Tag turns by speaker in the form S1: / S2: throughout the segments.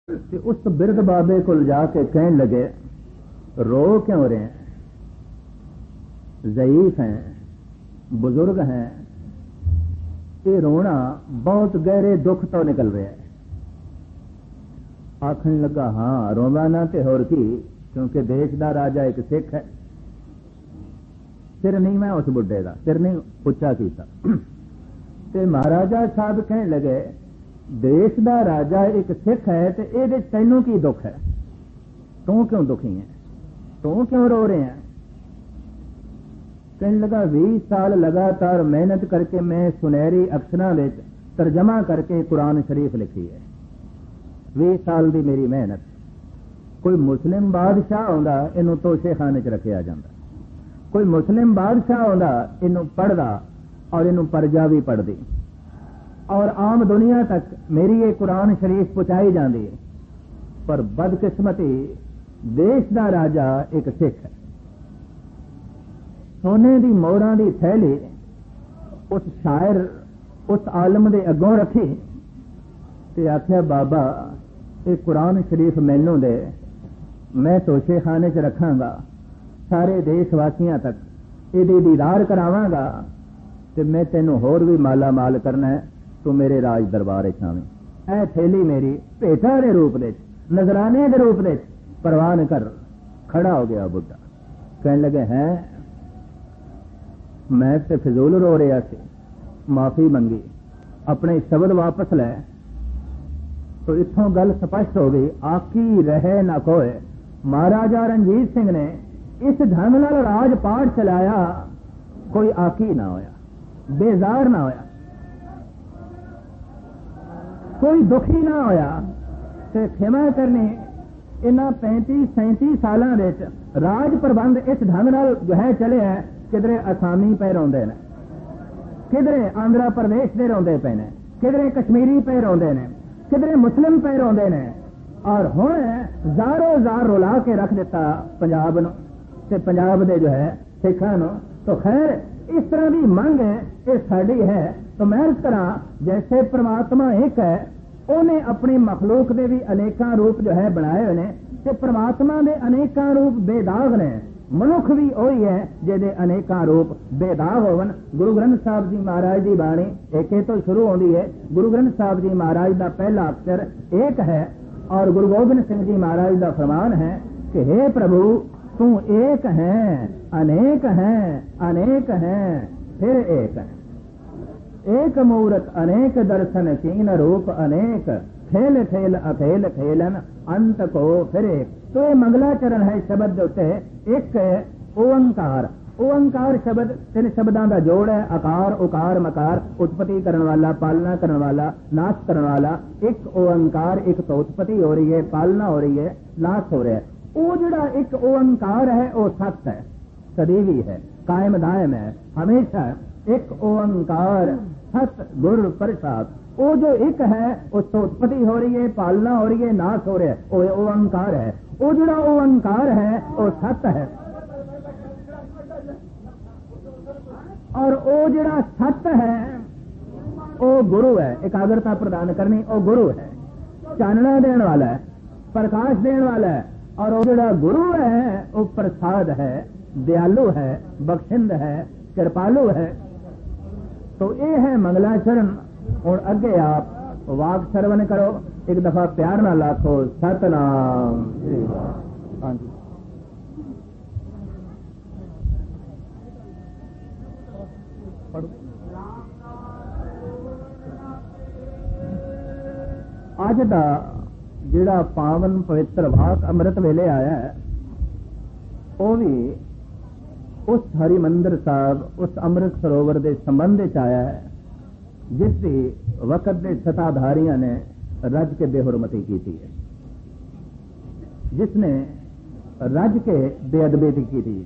S1: ते उस बिरद बाबे को जाके कहने लगे, रो क्यों रहे हैं, ज़ईफ हैं, बुजुर्ग हैं, ये रोना बहुत गहरे दुख तो निकल रहा है। आखन लगा, हाँ रोवा ना ते होर की, क्योंकि देश का राजा एक सिख है। सिर नहीं मैं उस बुढ़े का सिर नहीं उच्चा किया। ते महाराजा साहब कहने लगे, देश का राजा एक सिख है ते ये तैनू की दुख है, तू क्यों दुखी है, तू क्यों रो रहे हैं। कहने लगा, 20 साल लगातार मेहनत करके मैं सुनहरी अक्षरां विच तर्जमा करके कुरान शरीफ लिखी है। 20 साल की मेरी मेहनत। कोई मुस्लिम बादशाह आंदा इनू तोशेखाने च रखा जाता, कोई मुस्लिम बादशाह आंदा इनू पढ़दा और इनू परजा भी पढ़दी, और आम दुनिया तक मेरी ये कुरान शरीफ पहुंचाई जाती है। पर बदकिस्मती देश का राजा एक सिख है। सोने की मोहरां की थैली उस शायर उस आलम के अगों रखी ते आख्या, बाबा ये कुरान शरीफ मैनू दे, मैं तोशेखाने च रखांगा, सारे देशवासियों तक ये दीदार करावांगा, ते मैं तेनू होर भी माला माल करना है, तू मेरे राज दरबार आवी। ऐ थैली मेरी भेटा के रूप में, नजराने के रूप में परवान कर। खड़ा हो गया बुढ़ा, कहने लगे, हैं मैं ते फिजूल रो रहा सी, माफी मंगी, अपने शब्द वापस लै। तो इत्थों गल स्पष्ट हो गई, आकी रहे ना कोय। महाराजा रणजीत सिंह ने इस ढंग नाल राज पाठ चलाया, कोई आकी ना होया, बेजार ना होया, कोई दुखी ना होया। ते क्षमा करनी, इन्हां 35-37 सालां विच राज प्रबंध इस ढंग नाल जो है चले है, किधरे असामी पे रोंदे ने, किधरे आंध्र प्रदेश दे रोंदे पे ने, किधरे कश्मीरी पे रोंदे ने, किधरे मुस्लिम पे रोंदे ने, और हुण ज़ारो ज़ार रुला के रख दिता पंजाब नूं ते पंजाब दे जो है सिखां नूं। तो खैर इस तरह की मंग ये साडी है। तो मैं अर्ज करा, जैसे परमात्मा एक है, उन्हें अपनी मखलूक दे भी अनेकां रूप जो है बनाए हुए ने, ते परमात्मा दे अनेकां रूप बेदाग ने। मनुख भी वही है जिहदे अनेकां रूप बेदाग होवन। गुरु ग्रंथ साहब जी महाराज की बाणी एक तो शुरू होती है। गुरु ग्रंथ साहब जी महाराज का पहला अक्षर एक है, और गुरु गोबिंद सिंह जी महाराज का फरमान है कि हे प्रभु तू एक है, अनेक है, अनेक है, फिर एक है। एक मूरत अनेक दर्शन कीन रूप अनेक, खेल खेल अखेल खेलन अंत को फिर एक। तो ये मंगलाचरण है शब्द उत्ते एक ओंकार। ओंकार शब्द 3 शब्दों का जोड़ है, आकार उकार मकार, उत्पत्ति करने वाला, पालना करने वाला, नाश करने वाला। एक ओंकार, एक तो उत्पत्ति हो रही है, पालना हो रही है, नाश हो रहा है। वो जो एक ओंकार है वो सत्य है, सदैवी है, कायम दायम है, हमेशा। एक ओंकार सत गुर प्रसाद। वो जो एक है उससे उत्पत्ति हो रही है, पालना हो रही है, नाश हो रहा है, वो ओंकार है। वो जो ओंकार है वो सत्य है, और वो जो सत्य है वो गुरु है। एकाग्रता प्रदान करनी, वो गुरु है, चानना देने वाला है, प्रकाश देने वाला है। और वो जो गुरु है वो प्रसाद है, दयालु है, बख्शिंद है, कृपालु है। तो ये है मंगलाचरण। और अगे आप वाक श्रवण करो, एक दफा प्यार ना लाखो सतनाम श्री वाहिगुरू। अज का जिहड़ा पावन पवित्र वाक अमृत वेले आया है, वो भी उस हरिमंदिर साहब, उस अमृत सरोवर के संबंध च आया है, जिसकी वक्त के सताधारियों ने रज के बेहुरमती की थी, जिसने रज के बेअदबी की थी।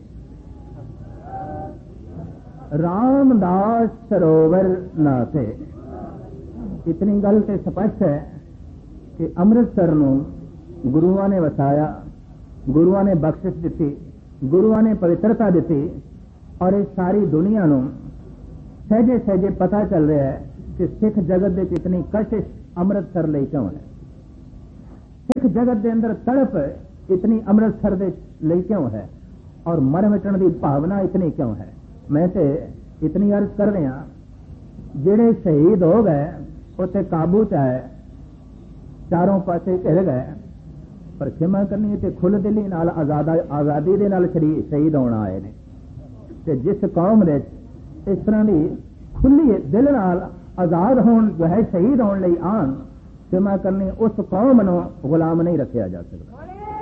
S1: रामदास सरोवर नाते इतनी गल ते स्पष्ट है कि अमृतसर नूं गुरुआं ने वसाया, गुरुआं ने बख्शिश दी, गुरुआं ने पवित्रता दी, और इस सारी दुनिया नूं सहजे सहजे पता चल रहा है कि सिख जगत दे इतनी कशिश अमृतसर लई क्यों है। सिख जगत के अंदर तड़प इतनी अमृतसर के लिए क्यों है और मर मिटण की भावना इतनी क्यों है? मैं तो इतनी अर्ज कर रहा, जेड़े शहीद हो गए उत्ते काबू च आए, चारों पासे घिर गए, पर खिमा करनी ते खुल दिली नाल आज़ादी दे नाल शहीद होना आए ने। ते जिस कौम दे इस तरह की खुली दिल नाल आजाद होन जो है शहीद होने लई आन, खिमा करनी उस कौम नूं गुलाम नहीं रखा जा सकता।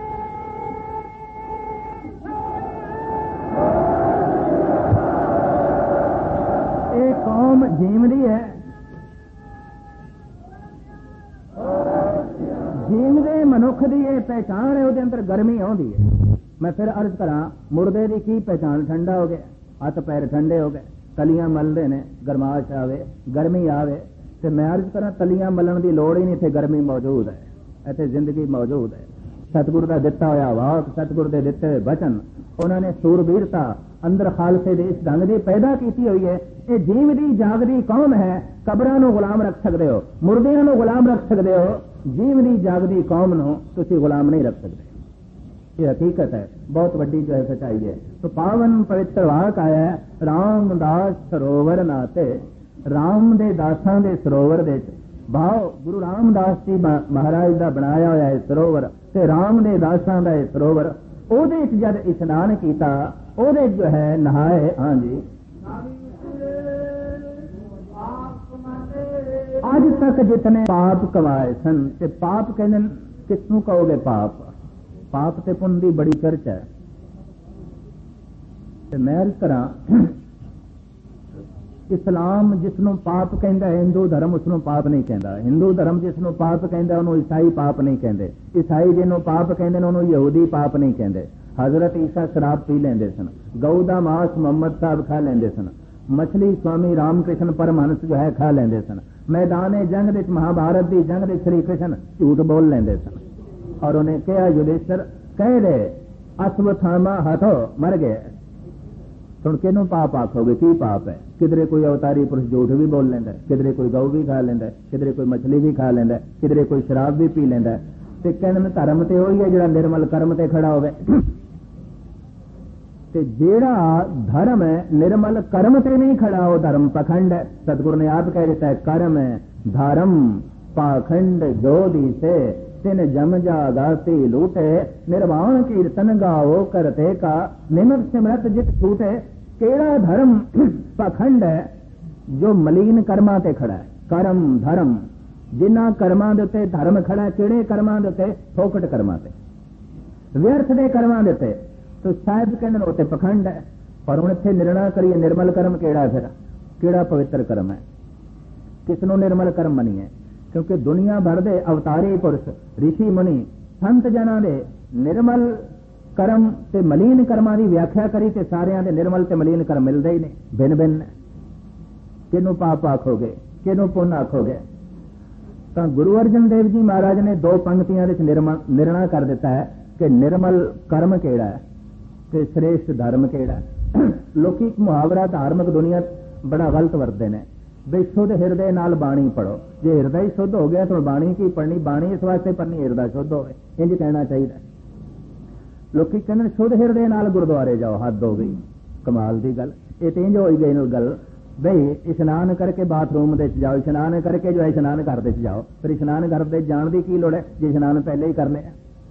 S1: ये कौम जीवदी है, जीवदे मनुख की यह पहचान है, उसके अंदर गर्मी आती है। मैं फिर अर्ज करा, मुर्दे की की पहचान? ठंडा हो गया, हथ पैर ठंडे हो गए, तलियां मलते ने, गरमाश आवे, गर्मी आवे, तो मैं अर्ज करा तलियां मलन की लोड़ ही नहीं, इतने गर्मी मौजूद है, इतने जिंदगी मौजूद है। सतगुरु का दिता होया वाक, सतगुरु के दिते हुए वचन, उन्होंने सूरबीरता अंदर खालसे दे इस ढंग की पैदा की हुई है। ये जीवदी जागदी कौम है, कबरां नूं गुलाम रख सकते हो, मुर्दियां नूं गुलाम रख सकते हो, जीवदी जागदी कौम नूं तुसीं गुलाम नहीं रख सकते। ये हकीकत है, बहुत बड़ी जो है सच्चाई है। तो पावन पवित्र वाक आया रामदास सरोवर नाते, राम दे दासां दे सरोवर दे भाव गुरु रामदास जी महाराज का बनाया होया है सरोवर, ते राम दे दासां दा सरोवर, ओदे च जद इशनान कीता, ओदे जो है नहाए। हाँ जी, आज तक जितने पाप कमाए सन, ते पाप कहने किसनू कहोगे? पाप पाप ते पुण्य की बड़ी चर्चा है। ते मैं अर्ज करा, इस्लाम जिसनों पाप कहता है, हिंदू धर्म उसनों पाप नहीं कहता। हिंदू धर्म जिसनों पाप कहता उन्होंने ईसाई पाप नहीं कहते, ईसाई जिन्हों पाप कहते उन्होंने यहूदी पाप नहीं कहते। हजरत ईसा शराब पी लेंदे सन, गऊ दा मांस मोहम्मद साहब खा लेंदे सन, मछली स्वामी रामकृष्ण परमहंस जो है खा लेंदे सन, मैदान जंग दे महाभारत की जंग दे श्री कृष्ण झूठ बोल लेंदे सन। और उन्हें कहा युधिष्ठिर कह दे अश्वत्थामा हथो मर गए, तुम किनू पाप आखोगे? की पाप है? किधरे कोई अवतारी पुरुष झूठ भी बोल लेंदा, किधरे कोई गऊ भी खा लेंदा, किधरे कोई मछली भी खा लेंदा, किधरे कोई शराब भी पी लेंदा। ते कहने धर्म ते वही है जिहड़ा निर्मल कर्म ते खड़ा होवे, ते जेड़ा धर्म है निर्मल कर्म ते नहीं खड़ा, वो धर्म पखंड है। सतगुरु ने आप कह देता है, कर्म धर्म पाखंड जोधी से तिन जम जा गाती लूटे, निर्वाण कीर्तन गाओ करते का निमक सिमरत जित छूटे। केड़ा धर्म पाखंड है? जो मलीन कर्मा ते खड़ा है। कर्म धर्म जिन्ना कर्मां दे उत्ते धर्म खड़ा है, केड़े कर्मां दे उत्ते? फोकट कर्मां ते, व्यर्थ दे कर्मां दे उत्ते। तो साहिब कहने उत्ते पखंड है। पर हुण इत्थे निर्णय करिए निर्मल कर्म केड़ा है? फिर केड़ा पवित्र कर्म है? किसनों निर्मल कर्म मनीए? क्योंकि दुनिया भर दे अवतारी पुरुष ऋषि मुनि संत जना दे निर्मल कर्म ते मलीन कर्मां दी व्याख्या करी, ते सारियां दे निर्मल ते मलीन कर्म मिलदे ही नहीं, भिन्न भिन्न। किनू पाप आखोगे, किनू पुण्य आखोगे? तो गुरु अर्जन देव जी महाराज ने दो पंक्तियां दे निर्णय कर दिता है कि निर्मल कर्म केड़ा है ते श्रेष्ठ धर्म केड़ा है। लोकी एक मुहावरा धार्मिक दुनिया बड़ा गलत वरतदे ने, बे शुद्ध हिरदे नाल बाणी पढ़ो। जे हिरदा शुद्ध हो गया तो बाणी की पढ़नी, बाणी इस वास्ते पढ़नी हिरदा शुद्ध होवे, इंज कहना चाहिए। लोकी कहने शुद्ध हिरदे नाल गुरुद्वारे जाओ, हद हो गई, कमाल दी गल। ये तो इंज होई गई गल बई इशनान करके बाथरूम दे जाओ, इशनान करके जो है इशनान घर दे जाओ। फिर इशनान घर दे जाण दी की लोड़ है जे इशनान पहले ही कर लिया।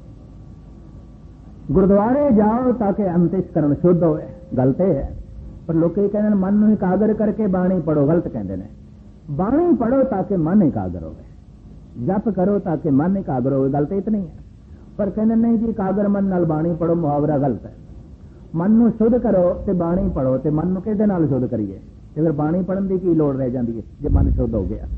S1: गुरुद्वारे जाओ ताकि अंतःकरण शुद्ध होवे, गलत है। पर लोग कहते हैं मन में एकाग्र करके बाणी पढ़ो, गलत कहते हैं। बाणी पढ़ो ताकि मन एकाग्र हो, जप करो ताकि मन एकाग्र हो, गलत इतनी है। पर कहते नहीं जी एकाग्र मन नाल बाणी पढ़ो, मुहावरा गलत है। मन नूं शुद्ध करो ते बाणी पढ़ो, ते मन नूं किहदे नाल शुद्ध करिए? ते फिर बाणी पढ़न की की लोड़ रह जाती है जे मन शुद्ध हो गया।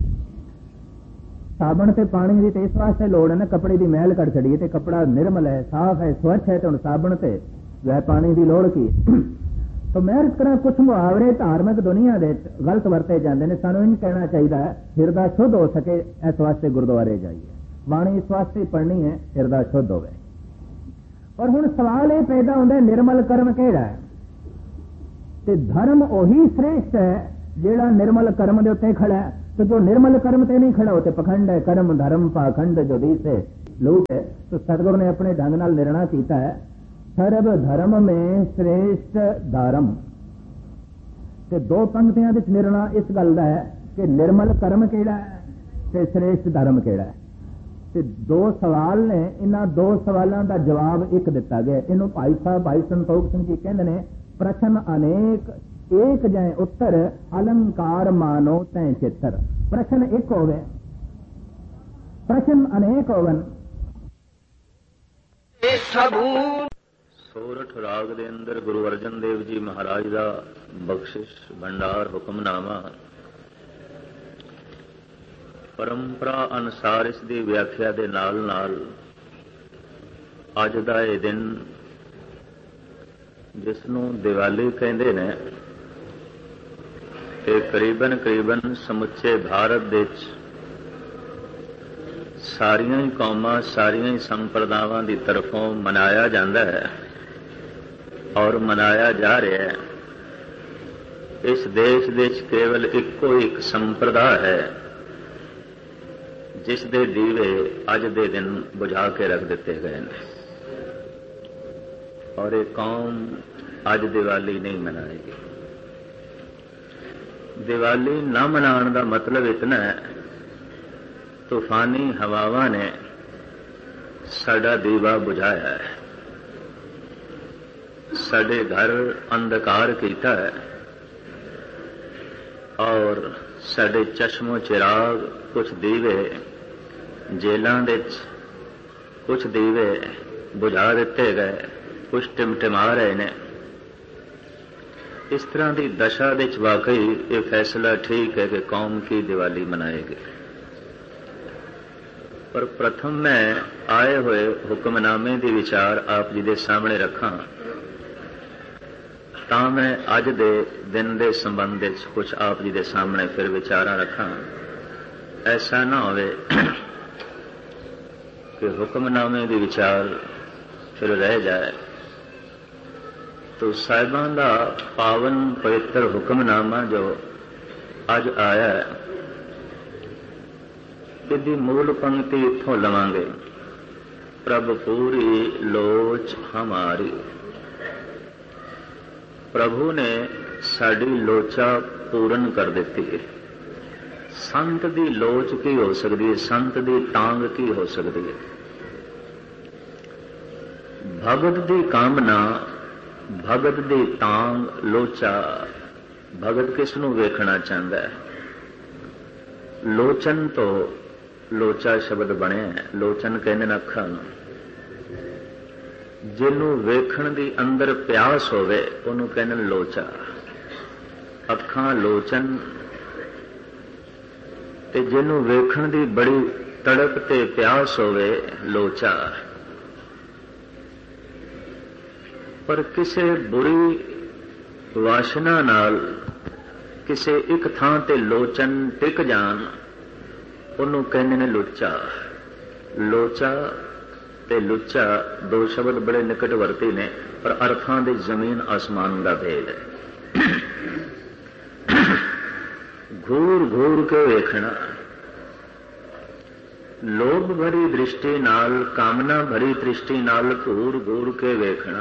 S1: साबण ते पानी की तो इस वास्ते लोड़ है ना, कपड़े की मैल कट छड़िए तो कपड़ा निर्मल है, साफ है, स्वच्छ है, तो हम साबण से जो है पानी की लोड़ की। तो मैं इस तरह कुछ मुहावरे धार्मिक दुनिया के गलत वरते जाते हैं। सानू इन कहना चाहिए हिरदा शुद्ध हो सके, इस वास्ते गुरुद्वारे जाइए, बाणी इस वास्ते पढ़नी है हिरदा शुद्ध होवे। और हुण सवाल ये पैदा होता है निर्मल कर्म केड़ा है? ते धर्म ओही श्रेष्ठ है जेड़ा निर्मल कर्म दे उत्ते खड़ा है। तो जो निर्मल कर्म ते नहीं खड़ा होते पखंड है। कर्म धर्म पाखंड जो दिसे लूट है। तो सतगुरु ने अपने ढंग नाल निर्णय किया है, सर्व धर्म में श्रेष्ठ धर्म। ते दो पंक्तियां विच निर्णय इस गल दा है कि निर्मल कर्म किहड़ा है ते श्रेष्ठ धर्म किहड़ा है। ते दो सवाल ने, इन्हां दो सवालों का जवाब एक दिता गया। इन्हों भाई साहब भाई संतोख सिंह जी कहते हैं, प्रश्न अनेक एक जय उत्तर, अलंकार मानो तय चित्र। प्रश्न एक होवे, प्रश्न अनेक होवन।
S2: सोरठ राग दे अंदर गुरु अर्जन देव जी महाराज का बख्शिश भंडार हुक्मनामा परंपरा अनुसार इस दी व्याख्या दे नाल नाल अज दा ये दिन जिसनों दिवाली कहते ने, करीबन समुचे भारत देश सारियां ही कौमां सारियां ही संप्रदावां की तरफों मनाया जाता है और मनाया जा रहा है। इस देश देश केवल इको एक संप्रदा है जिस दे दीवे अज दे दिन बुझा के रख दिते गए हैं और ये कौम अज दिवाली नहीं मनाएगी। दिवाली न मनाने का मतलब इतना है, तूफानी हवावां ने साडा दीवा बुझाया है, साडे घर अंधकार किया है और साडे चश्मो चिराग कुछ दीवे जेलों दे कुछ दीवे बुझा दिते गए, कुछ टिमटिमा रहे ने। इस तरह की दशा दे वाकई ये फैसला ठीक है कि कौम की दिवाली मनाएगी। पर प्रथम मैं आए हुए हुक्मनामे की विचार आप जी के सामने रखा, ता मैं अज दे दिन के संबंध में कुछ आप जी के सामने फिर विचार रखा। ऐसा ना होवे कि हुक्मनामे की विचार फिर रह जाए। तो साहिबान का पावन पवित्र हुक्मनामा जो अज आया है, इसकी मूल पंक्ति इत्थों लवांगे, प्रभु पूरी लोच हमारी। प्रभु ने साड़ी लोचा पूर्ण कर दी है। संत की लोच की हो सकती है, संत की टांग की हो सकती है। भगत की कामना, भगत दी टांग लोचा। भगत किसनू वेखना चाहता है? लोचन तो लोचा शब्द बने, लोचन कहने अखां नूं। जिन्नू वेखण दी अंदर प्यास होवे उन्होंने कहने लोचा। अखां लोचन ते जिन्नू वेखण दी बड़ी तड़प ते प्यास होवे लोचा। पर किसी बुरी वासना नाल किसी एक थां ते लोचन टिक जान उन्होंने कहने ने लुच्चा। लोचा ते लुच्चा दो शब्द बड़े निकट वरती ने, पर अर्थां दे जमीन आसमान का भेद है। घूर घूर के वेखना, लोभ भरी दृष्टि नाल, कामना भरी दृष्टि नाल घूर घूर के वेखना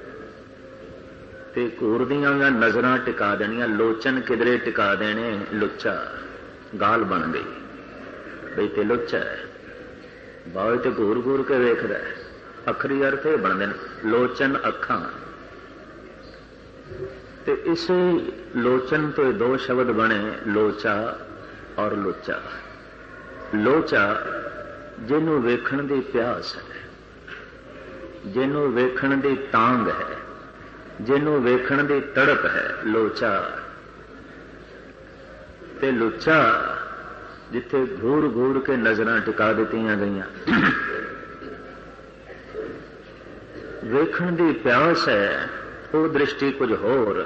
S2: ते घूर दियां नजरां टिका देनियां। लोचन किधरे टिका देने, लुच्चा। गाल बन गई बई ते लुच्चा है, बावे ते घूर घूर के वेखदा है। अखरी अर्थ ये बनदे ने लोचन अखां। ते इस लोचन तो दो शब्द बने, लोचा और लुच्चा। लोचा जिन्हों वेखण दी प्यास है, जिन्हों वेखण दी तांग है, जिन्हों वेखण दी तड़प है, लोचा। ते लुच्चा जिथे घूर घूर के नजरां टिका दित्तियां गईयां। वेखण दी प्यास है, वो दृष्टि कुछ होर,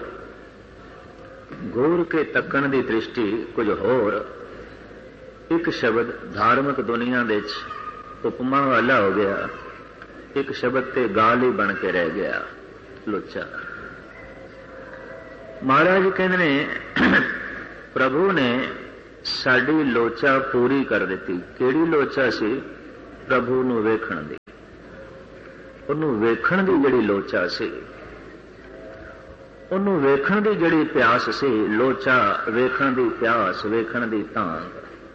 S2: घूर के तकण दी दृष्टि कुछ होर। एक शब्द धार्मिक दुनिया दे उपमा वाला हो गया, एक शब्द ते गाल ही बन के रह गया, लुच्चा। महाराज कहते ने प्रभु ने साड़ी लोचा पूरी कर दी। केड़ी लोचा सी? ਪ੍ਰਭੂ ਨੂੰ ਵੇਖਣ ਦੀ, ਉਹਨੂੰ ਵੇਖਣ ਦੀ ਜਿਹੜੀ ਲੋਚਾ ਸੀ, ਉਹਨੂੰ ਵੇਖਣ ਦੀ ਜਿਹੜੀ ਪਿਆਸ ਸੀ, ਲੋਚਾ ਵੇਖਣ ਦੀ ਪਿਆਸ, ਵੇਖਣ ਦੀ ਤਾਂਘ,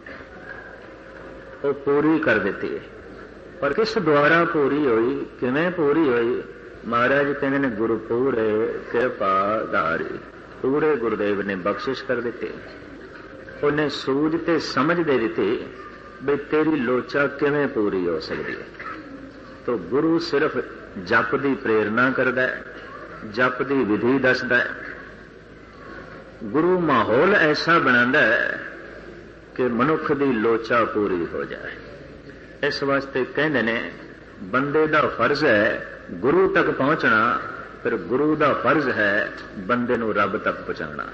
S2: ਉਹ ਪੂਰੀ ਕਰ ਦਿੱਤੀ। ਪਰ ਕਿਸ ਦੁਆਰਾ ਪੂਰੀ ਹੋਈ, ਕਿਵੇਂ ਪੂਰੀ ਹੋਈ? ਮਹਾਰਾਜ ਕਹਿੰਦੇ ਨੇ ਗੁਰੂ ਪੂਰੇ ਕਿਰਪਾਧਾਰੀ, ਪੂਰੇ ਗੁਰਦੇਵ ਨੇ ਬਖਸ਼ਿਸ਼ ਕਰ ਦਿੱਤੀ। ਉਹਨੇ ਸੂਝ ਤੇ ਸਮਝ ਦੇ ਦਿੱਤੀ ਵੀ ਤੇਰੀ ਲੋਚਾ ਕਿਵੇਂ ਪੂਰੀ ਹੋ ਸਕਦੀ ਹੈ। ਤੋ ਗੁਰੂ ਸਿਰਫ ਜਪ ਦੀ ਪ੍ਰੇਰਨਾ ਕਰਦਾ, ਜਪ ਦੀ ਵਿਧੀ ਦੱਸਦਾ। ਗੁਰੂ ਮਾਹੌਲ ਐਸਾ ਬਣਾਉਂਦਾ ਕਿ ਮਨੁੱਖ ਦੀ ਲੋਚਾ ਪੂਰੀ ਹੋ ਜਾਏ। ਇਸ ਵਾਸਤੇ ਕਹਿੰਦੇ ਨੇ ਬੰਦੇ ਦਾ ਫਰਜ਼ ਹੈ ਗੁਰੂ ਤੱਕ ਪਹੁੰਚਣਾ, ਫਿਰ ਗੁਰੂ ਦਾ ਫਰਜ਼ ਹੈ ਬੰਦੇ ਨੂੰ ਰੱਬ ਤੱਕ ਪਹੁੰਚਾਉਣਾ।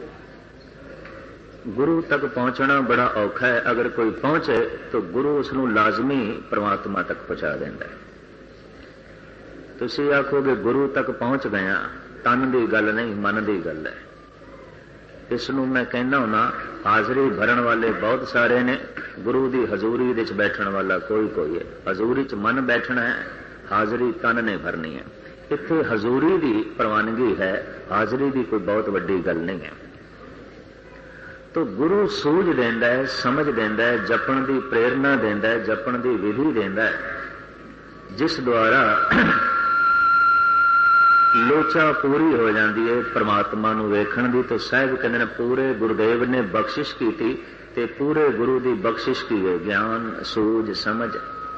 S2: ਗੁਰੂ ਤੱਕ ਪਹੁੰਚਣਾ ਬੜਾ ਔਖਾ ਹੈ। ਅਗਰ ਕੋਈ ਪਹੁੰਚੇ ਤਾਂ ਗੁਰੂ ਉਸ ਨੂੰ ਲਾਜ਼ਮੀ ਪਰਮਾਤਮਾ ਤੱਕ ਪਹੁੰਚਾ ਦਿੰਦਾ ਹੈ। ਤੁਸੀਂ ਆਖੋਗੇ ਗੁਰੂ ਤੱਕ ਪਹੁੰਚ ਗਿਆ, ਤਨ ਦੀ ਗੱਲ ਨਹੀਂ, ਮਨ ਦੀ ਗੱਲ ਹੈ। ਇਸ ਨੂੰ ਮੈਂ ਕਹਿੰਦਾ ਹੁਣਾ, ਹਾਜ਼ਰੀ ਭਰਨ ਵਾਲੇ ਬਹੁਤ ਸਾਰੇ ਨੇ, ਗੁਰੂ ਦੀ ਹਜ਼ੂਰੀ ਵਿੱਚ ਬੈਠਣ ਵਾਲਾ ਕੋਈ ਹੈ। ਹਜ਼ੂਰੀ 'ਚ ਮਨ ਬੈਠਣਾ ਹੈ, ਹਾਜ਼ਰੀ ਤਨ ਨੇ ਭਰਨੀ ਹੈ। ਇੱਥੇ ਹਜ਼ੂਰੀ ਦੀ ਪ੍ਰਵਾਨਗੀ ਹੈ, ਹਾਜ਼ਰੀ ਦੀ ਕੋਈ ਬਹੁਤ ਵੱਡੀ ਗੱਲ ਨਹੀਂ ਹੈ। ਤੋ ਗੁਰੂ ਸੂਝ ਦਿੰਦਾ ਹੈ, ਸਮਝ ਦਿੰਦਾ ਹੈ, ਜਪਣ ਦੀ ਪ੍ਰੇਰਨਾ ਦਿੰਦਾ ਹੈ, ਜਪਣ ਦੀ ਵਿਧੀ ਦਿੰਦਾ ਹੈ, ਜਿਸ ਦੁਆਰਾ ਲੋਚਾ ਪੂਰੀ ਹੋ ਜਾਂਦੀ ਹੈ ਪਰਮਾਤਮਾ ਨੂੰ ਵੇਖਣ ਦੀ। ਤੇ ਸਾਹਿਬ ਕਹਿੰਦੇ ਨੇ ਪੂਰੇ ਗੁਰਦੇਵ ਨੇ ਬਖਸ਼ਿਸ਼ ਕੀਤੀ, ਤੇ ਪੂਰੇ ਗੁਰੂ ਦੀ ਬਖਸ਼ਿਸ਼ ਕੀ ਹੈ? ਗਿਆਨ, ਸੂਝ, ਸਮਝ।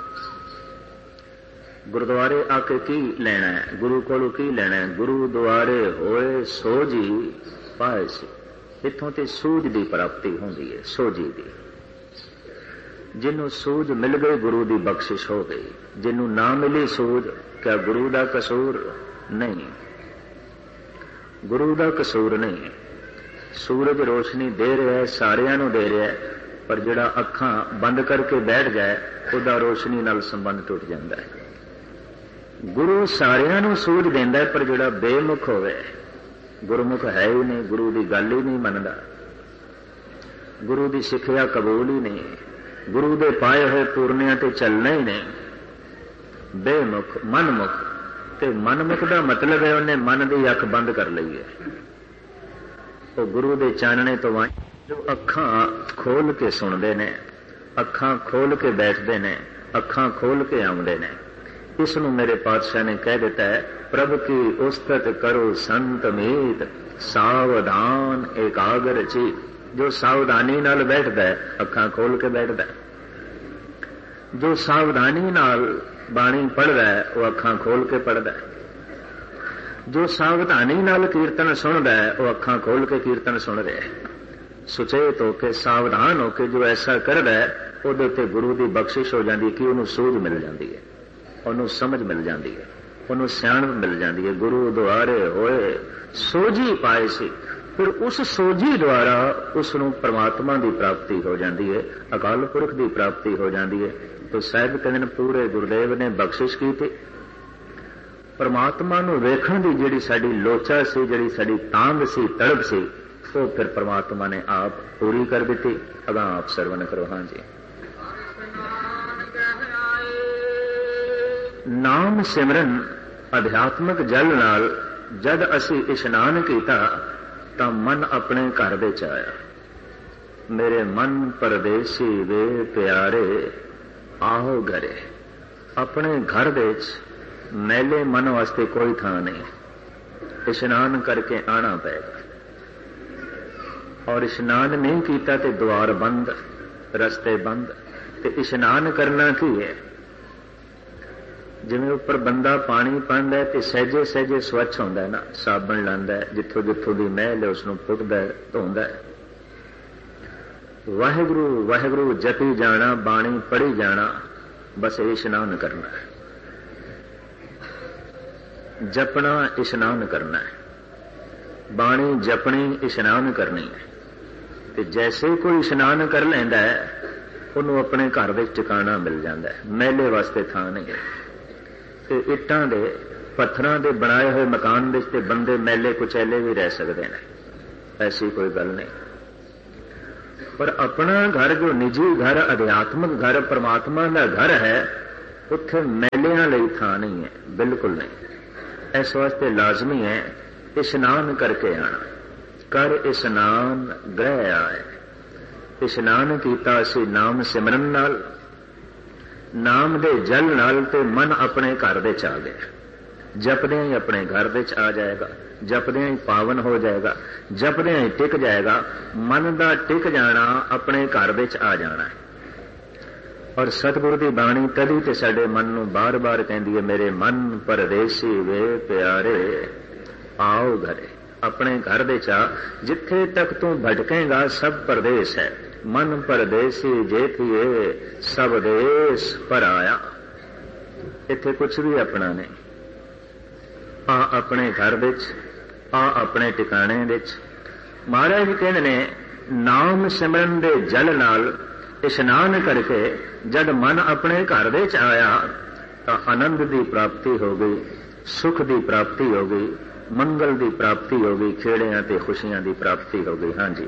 S2: ਗੁਰਦੁਆਰੇ ਆ ਕੇ ਕੀ ਲੈਣਾ ਹੈ? ਗੁਰੂ ਕੋਲੋਂ ਕੀ ਲੈਣਾ ਹੈ? ਗੁਰੂ ਦੁਆਰੇ ਹੋਏ ਸੋਝੀ ਪਾਏ ਸੀ। ਇੱਥੋਂ ਤੇ ਸੂਝ ਦੀ ਪ੍ਰਾਪਤੀ ਹੁੰਦੀ ਹੈ, ਸੋਝੀ ਦੀ। ਜਿਹਨੂੰ ਸੂਝ ਮਿਲ ਗਈ ਗੁਰੂ ਦੀ ਬਖਸ਼ਿਸ਼ ਹੋ ਗਈ। ਜਿਹਨੂੰ ਨਾ ਮਿਲੀ ਸੂਝ, ਕਿਆ ਗੁਰੂ ਦਾ ਕਸੂਰ? ਨਹੀਂ, ਗੁਰੂ ਦਾ ਕਸੂਰ ਨਹੀਂ ਹੈ। ਸੂਰਜ ਰੋਸ਼ਨੀ ਦੇ ਰਿਹਾ ਹੈ, ਸਾਰਿਆਂ ਨੂੰ ਦੇ ਰਿਹਾ ਹੈ, ਪਰ ਜਿਹੜਾ ਅੱਖਾਂ ਬੰਦ ਕਰਕੇ ਬੈਠ ਜਾਏ ਉਹਦਾ ਰੋਸ਼ਨੀ ਨਾਲ ਸੰਬੰਧ ਟੁੱਟ ਜਾਂਦਾ ਹੈ। ਗੁਰੂ ਸਾਰਿਆਂ ਨੂੰ ਸੂਝ ਦਿੰਦਾ ਹੈ, ਪਰ ਜਿਹੜਾ ਬੇਮੁਖ ਹੋਵੇ, ਗੁਰਮੁਖ ਹੈ ਹੀ ਨਹੀਂ, ਗੁਰੂ ਦੀ ਗੱਲ ਹੀ ਨਹੀਂ ਮੰਨਦਾ, ਗੁਰੂ ਦੀ ਸਿੱਖਿਆ ਕਬੂਲ ਹੀ ਨਹੀਂ, ਗੁਰੂ ਦੇ ਪਾਏ ਹੋਏ ਪੂਰਨਿਆਂ ਤੇ ਚੱਲਣਾ ਹੀ ਨਹੀਂ, ਬੇਮੁਖ, ਮਨਮੁਖ। ਤੇ ਮਨਮੁਖ ਦਾ ਮਤਲਬ ਹੈ ਉਹਨੇ ਮਨ ਦੀ ਅੱਖ ਬੰਦ ਕਰ ਲਈ ਹੈ। ਉਹ ਗੁਰੂ ਦੇ ਚਾਨਣੇ ਤੋਂ ਵਾਂ ਜੋ ਅੱਖਾਂ ਖੋਲ ਕੇ ਸੁਣਦੇ ਨੇ, ਅੱਖਾਂ ਖੋਲ ਕੇ ਬੈਠਦੇ ਨੇ, ਅੱਖਾਂ ਖੋਲ ਕੇ ਆਉਂਦੇ ਨੇ। ਇਸ ਨੂੰ ਮੇਰੇ ਪਾਤਸ਼ਾਹ ਨੇ ਕਹਿ ਦਿੱਤਾ ਹੈ, ਪ੍ਰਭ ਕੀ ਉਸਤਤ ਕਰੋ ਸੰਤ ਮੀਤ, ਸਾਵਧਾਨ ਏਕਾਗਰ ਚੀਤ। ਜੋ ਸਾਵਧਾਨੀ ਨਾਲ ਬੈਠਦਾ ਹੈ, ਅੱਖਾਂ ਖੋਲ ਕੇ ਬੈਠਦਾ ਹੈ। ਜੋ ਸਾਵਧਾਨੀ ਨਾਲ ਬਾਣੀ ਪੜ੍ਹਦਾ ਹੈ, ਉਹ ਅੱਖਾਂ ਖੋਲ ਕੇ ਪੜ੍ਹਦਾ ਹੈ। ਜੋ ਸਾਵਧਾਨੀ ਨਾਲ ਕੀਰਤਨ ਸੁਣਦਾ ਹੈ, ਉਹ ਅੱਖਾਂ ਖੋਲ ਕੇ ਕੀਰਤਨ ਸੁਣ ਰਿਹਾ ਹੈ। ਸੁਚੇਤ ਹੋ ਕੇ, ਸਾਵਧਾਨ ਹੋ ਕੇ ਜੋ ਐਸਾ ਕਰਦਾ ਹੈ, ਉਹਦੇ ਉੱਤੇ ਗੁਰੂ ਦੀ ਬਖਸ਼ਿਸ਼ ਹੋ ਜਾਂਦੀ ਹੈ ਕਿ ਉਹਨੂੰ ਸੂਝ ਮਿਲ ਜਾਂਦੀ ਹੈ, ਉਹਨੂੰ ਸਮਝ ਮਿਲ ਜਾਂਦੀ ਹੈ, ਉਹਨੂੰ ਸਿਆਣਪ ਮਿਲ ਜਾਂਦੀ ਹੈ। ਗੁਰੂ ਦੁਆਰੇ ਹੋਏ ਸੋਝੀ ਪਾਏ ਸੀ। ਫਿਰ ਉਸ ਸੋਝੀ ਦੁਆਰਾ ਉਸ ਨੂੰ ਪਰਮਾਤਮਾ ਦੀ ਪ੍ਰਾਪਤੀ ਹੋ ਜਾਂਦੀ ਹੈ, ਅਕਾਲ ਪੁਰਖ ਦੀ ਪ੍ਰਾਪਤੀ ਹੋ ਜਾਂਦੀ ਹੈ। ਤੋ ਸਾਹਿਬ ਕਹਿੰਦੇ ਨੇ ਪੂਰੇ ਗੁਰਦੇਵ ਨੇ ਬਖਸ਼ਿਸ਼ ਕੀਤੀ। ਪਰਮਾਤਮਾ ਨੂੰ ਵੇਖਣ ਦੀ ਜਿਹੜੀ ਸਾਡੀ ਲੋਚਾ ਸੀ, ਜਿਹੜੀ ਸਾਡੀ ਤਾਂਘ ਸੀ, ਤੜਪ ਸੀ, ਉਹ ਫਿਰ ਪਰਮਾਤਮਾ ਨੇ ਆਪ ਪੂਰੀ ਕਰ ਦਿੱਤੀ। ਅਗਾਂ ਆਪ ਸਰਵਣ ਕਰੋ। ਹਾਂ ਜੀ। ਨਾਮ ਸਿਮਰਨ ਅਧਿਆਤਮਕ ਜਲ ਨਾਲ ਜਦ ਅਸੀਂ ਇਸ਼ਨਾਨ ਕੀਤਾ ਤਾਂ ਮਨ ਆਪਣੇ ਘਰ ਵਿੱਚ ਆਇਆ। ਮੇਰੇ ਮਨ ਪਰਦੇਸੀ ਵੇ ਪਿਆਰੇ ਆਹੋ ਘਰੇ। ਆਪਣੇ ਘਰ ਦੇ ਵਿੱਚ ਮੈਲੇ ਮਨ ਵਾਸਤੇ ਕੋਈ ਥਾਂ ਨਹੀਂ। ਇਸ਼ਨਾਨ ਕਰਕੇ ਆਣਾ ਪਏਗਾ। ਔਰ ਇਸ਼ਨਾਨ ਨਹੀਂ ਕੀਤਾ ਤੇ ਦੁਆਰ ਬੰਦ, ਰਸਤੇ ਬੰਦ। ਤੇ ਇਸ਼ਨਾਨ ਕਰਨਾ ਕੀ ਹੈ? ਜਿਵੇਂ ਉੱਪਰ ਬੰਦਾ ਪਾਣੀ ਪਾਉਂਦਾ ਹੈ ਤੇ ਸਹਿਜੇ ਸਹਿਜੇ ਸਵੱਛ ਹੁੰਦਾ ਹੈ ਨਾ, ਸਾਬਣ ਲਾਉਂਦਾ ਹੈ, ਜਿੱਥੋਂ ਜਿੱਥੋਂ ਦੀ ਮੈਲ ਹੈ ਉਸ ਨੂੰ ਪੁੱਟਦਾ ਹੈ, ਧੋਂਦਾ ਹੈ। ਵਾਹਿਗੁਰੂ ਵਾਹਿਗੁਰੂ ਜਪੀ ਜਾਣਾ, ਬਾਣੀ ਪੜ੍ਹੀ ਜਾਣਾ, ਬਸ ਇਸ਼ਨਾਨ ਕਰਨਾ ਹੈ। ਜਪਣਾ, ਇਸ਼ਨਾਨ ਕਰਨਾ ਹੈ। ਬਾਣੀ ਜਪਣੀ, ਇਸ਼ਨਾਨ ਕਰਨੀ ਹੈ। ਤੇ ਜੈਸੇ ਕੋਈ ਇਸ਼ਨਾਨ ਕਰ ਲੈਂਦਾ ਹੈ, ਉਹਨੂੰ ਆਪਣੇ ਘਰ ਵਿੱਚ ਟਿਕਾਣਾ ਮਿਲ ਜਾਂਦਾ ਹੈ। ਮੈਲੇ ਵਾਸਤੇ ਥਾਂ ਨਹੀਂ ਹੈ। ਤੇ ਇੱਟਾਂ ਦੇ, ਪੱਥਰਾਂ ਦੇ ਬਣਾਏ ਹੋਏ ਮਕਾਨ ਵਿੱਚ ਤੇ ਬੰਦੇ ਮੈਲੇ ਕੁਚੈਲੇ ਵੀ ਰਹਿ ਸਕਦੇ ਨੇ, ਐਸੀ ਕੋਈ ਗੱਲ ਨਹੀਂ। पर अपना घर जो निजी घर, अध्यात्मक घर, परमात्मा का घर है, उत्थे मैलियां लई थां नहीं है, बिल्कुल नहीं। इस वास्ते लाजमी है इशनान करके आना। कर इशनान ग्रह आए। इशनान कीता असीं नाम सिमरन नाल, नाम दे जल नाल, ते मन अपने घर दे च आ गया। जपदे ही अपने घर दे च आ जाएगा, जपदे ही पावन हो जाएगा, जपदे ही टिक जाएगा। मन दा टिक जाना अपने घर दे च आ जाना है। और सतगुरु की बाणी तदी ते साडे मन नूं बार बार कहती है, मेरे मन परदेसी वे प्यारे आओ घरे। अपने घर दे चा, जिथे तक तू भटकेगा सब परदेश है। मन परदेसी जे थिए सब देश पर आया। इत्थे कुछ भी अपना नहीं। आ अपने घर दे च, आ अपने टिकाणे दे च। महाराज जी कहते ने, नाम सिमरन दे जल नाल इशनान करके जब मन अपने घर दे च आया तो आनंद की प्राप्ति हो गई, सुख की प्राप्ति हो गई, मंगल की प्राप्ति हो गई, खेड़ियां ते खुशियां की प्राप्ति हो गई। हाँ जी,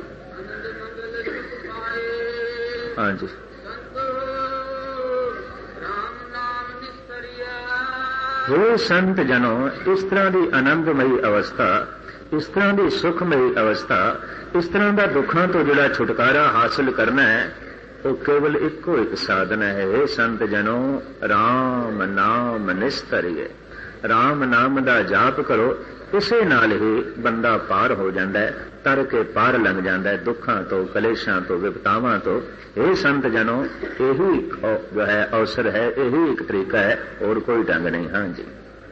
S2: हाँ जी। हे संत जनों, इस तरह की आनंदमयी अवस्था, इस तरह की सुखमयी अवस्था, इस तरह का दुखों तो जिहड़ा छुटकारा हासिल करना है, वो केवल इको एक साधन है। हे संत जनों, राम नाम निस्तरिए। राम नाम का जाप करो, इसे नाल ही बंदा पार हो जाता है, तर के पार लंघ जाता है दुखों तो, कलेशां तो, विपतावां तो। हे संत जनों, यही जो है अवसर है, यही एक तरीका है, और कोई ढंग नहीं। हाँ जी।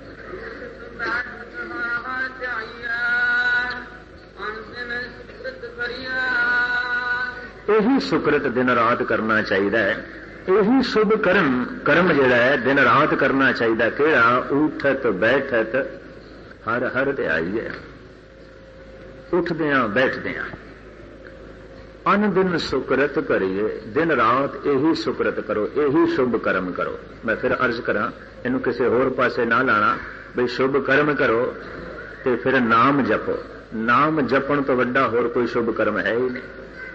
S2: यही सुकृत दिन रात करना चाहिए, यही शुभ कर्म जिहड़ा है दिन रात करना चाहिए। किहड़ा? उठत बैठत हर हर ध्याई है। उठदियां बैठदियां अन दिन सुकृत करिए। दिन रात यही सुकृत करो, यही शुभ कर्म करो। मैं फिर अर्ज करा, इनू किसी होर पासे ना लाना, बई शुभ कर्म करो ते फिर नाम जपो। नाम जपण तो वड्डा होर कोई शुभ कर्म है ही नहीं।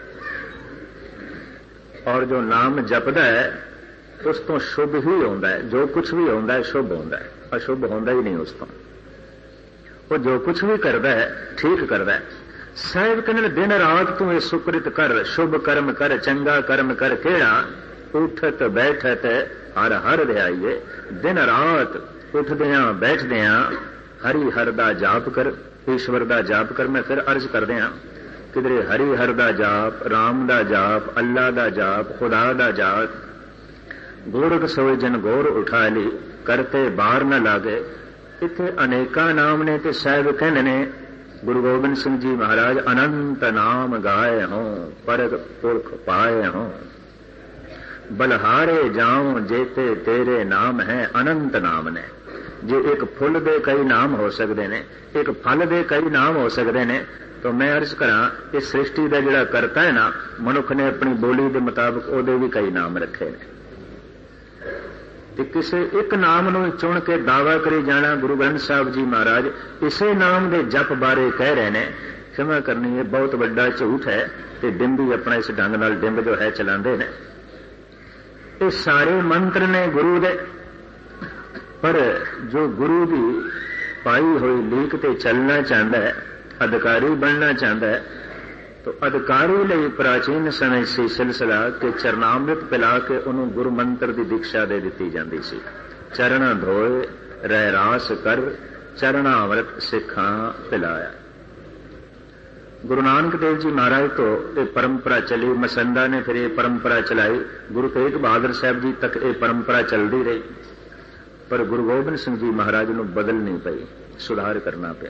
S2: और जो नाम जपदा है उस तो शुभ ही होता है। जो कुछ भी होता है शुभ होता है, अशुभ होता ही नहीं उस तो। वो जो कुछ भी करता है ठीक करता है। साहिब कहने दिन रात तू ये सुकृत कर, शुभ कर्म कर, चंगा कर्म कर। केड़ा? उठत बैठत हर हर ध्याइए। दिन रात उठदियां बैठदियां हरि हर दा जाप कर, ईश्वर दा जाप कर। मैं फिर अर्ज कर दियां, किधरे हरि हर दा जाप, राम दा जाप, अल्लाह दा जाप, खुदा दा जाप। गोरख सोए जन गोर उठा ली, करते बार न लागे। इत्थे अनेका नाम ने ते साहिब कहने ने, गुरु गोबिंद सिंह जी महाराज अनंत नाम गाए हों, परग पुरख पाए हों। बलहारे जाऊं जेते तेरे नाम है अनंत नाम ने। जे एक फुल दे कई नाम हो सकते ने, एक फल दे कई नाम हो सकते ने, तो मैं अर्ज करा, इस सृष्टि का जिहड़ा करता है ना, मनुख ने अपनी बोली के मुताबिक ओदे भी कई नाम रखे ने। ते किसी एक नाम नूं चुन के दावा करी जाना। गुरु ग्रंथ साहब जी महाराज इसे नाम के जप बारे कह रहे हैं। क्षमा करनी है, बहुत बड़ा झूठ है। ते डिंबी अपना इस ढंग नाल डिंब जो है चलाते हैं। ये सारे मंत्र ने गुरु दे, पर जो गुरु की पाई हुई लीक ते चलना चाहता है, अधिकारी बनना चाहता है, तो अधिकारी लिए प्राचीन समय से सिलसिला के चरनामृत पिला के उन्होंने गुरु मंत्र की दीक्षा दे दी जाती सी। चरण धोए रहरास कर, चरणामृत सिखा पिलाया। गुरु नानक देव जी महाराज तो ये परंपरा चली, मसंदा ने फिर ये परंपरा चलाई, गुरु तेग बहादुर साहब जी तक ये परंपरा चलती रही। पर गुरु गोबिंद सिंह जी महाराज नूं बदलनी पई, सुधार करना पिया।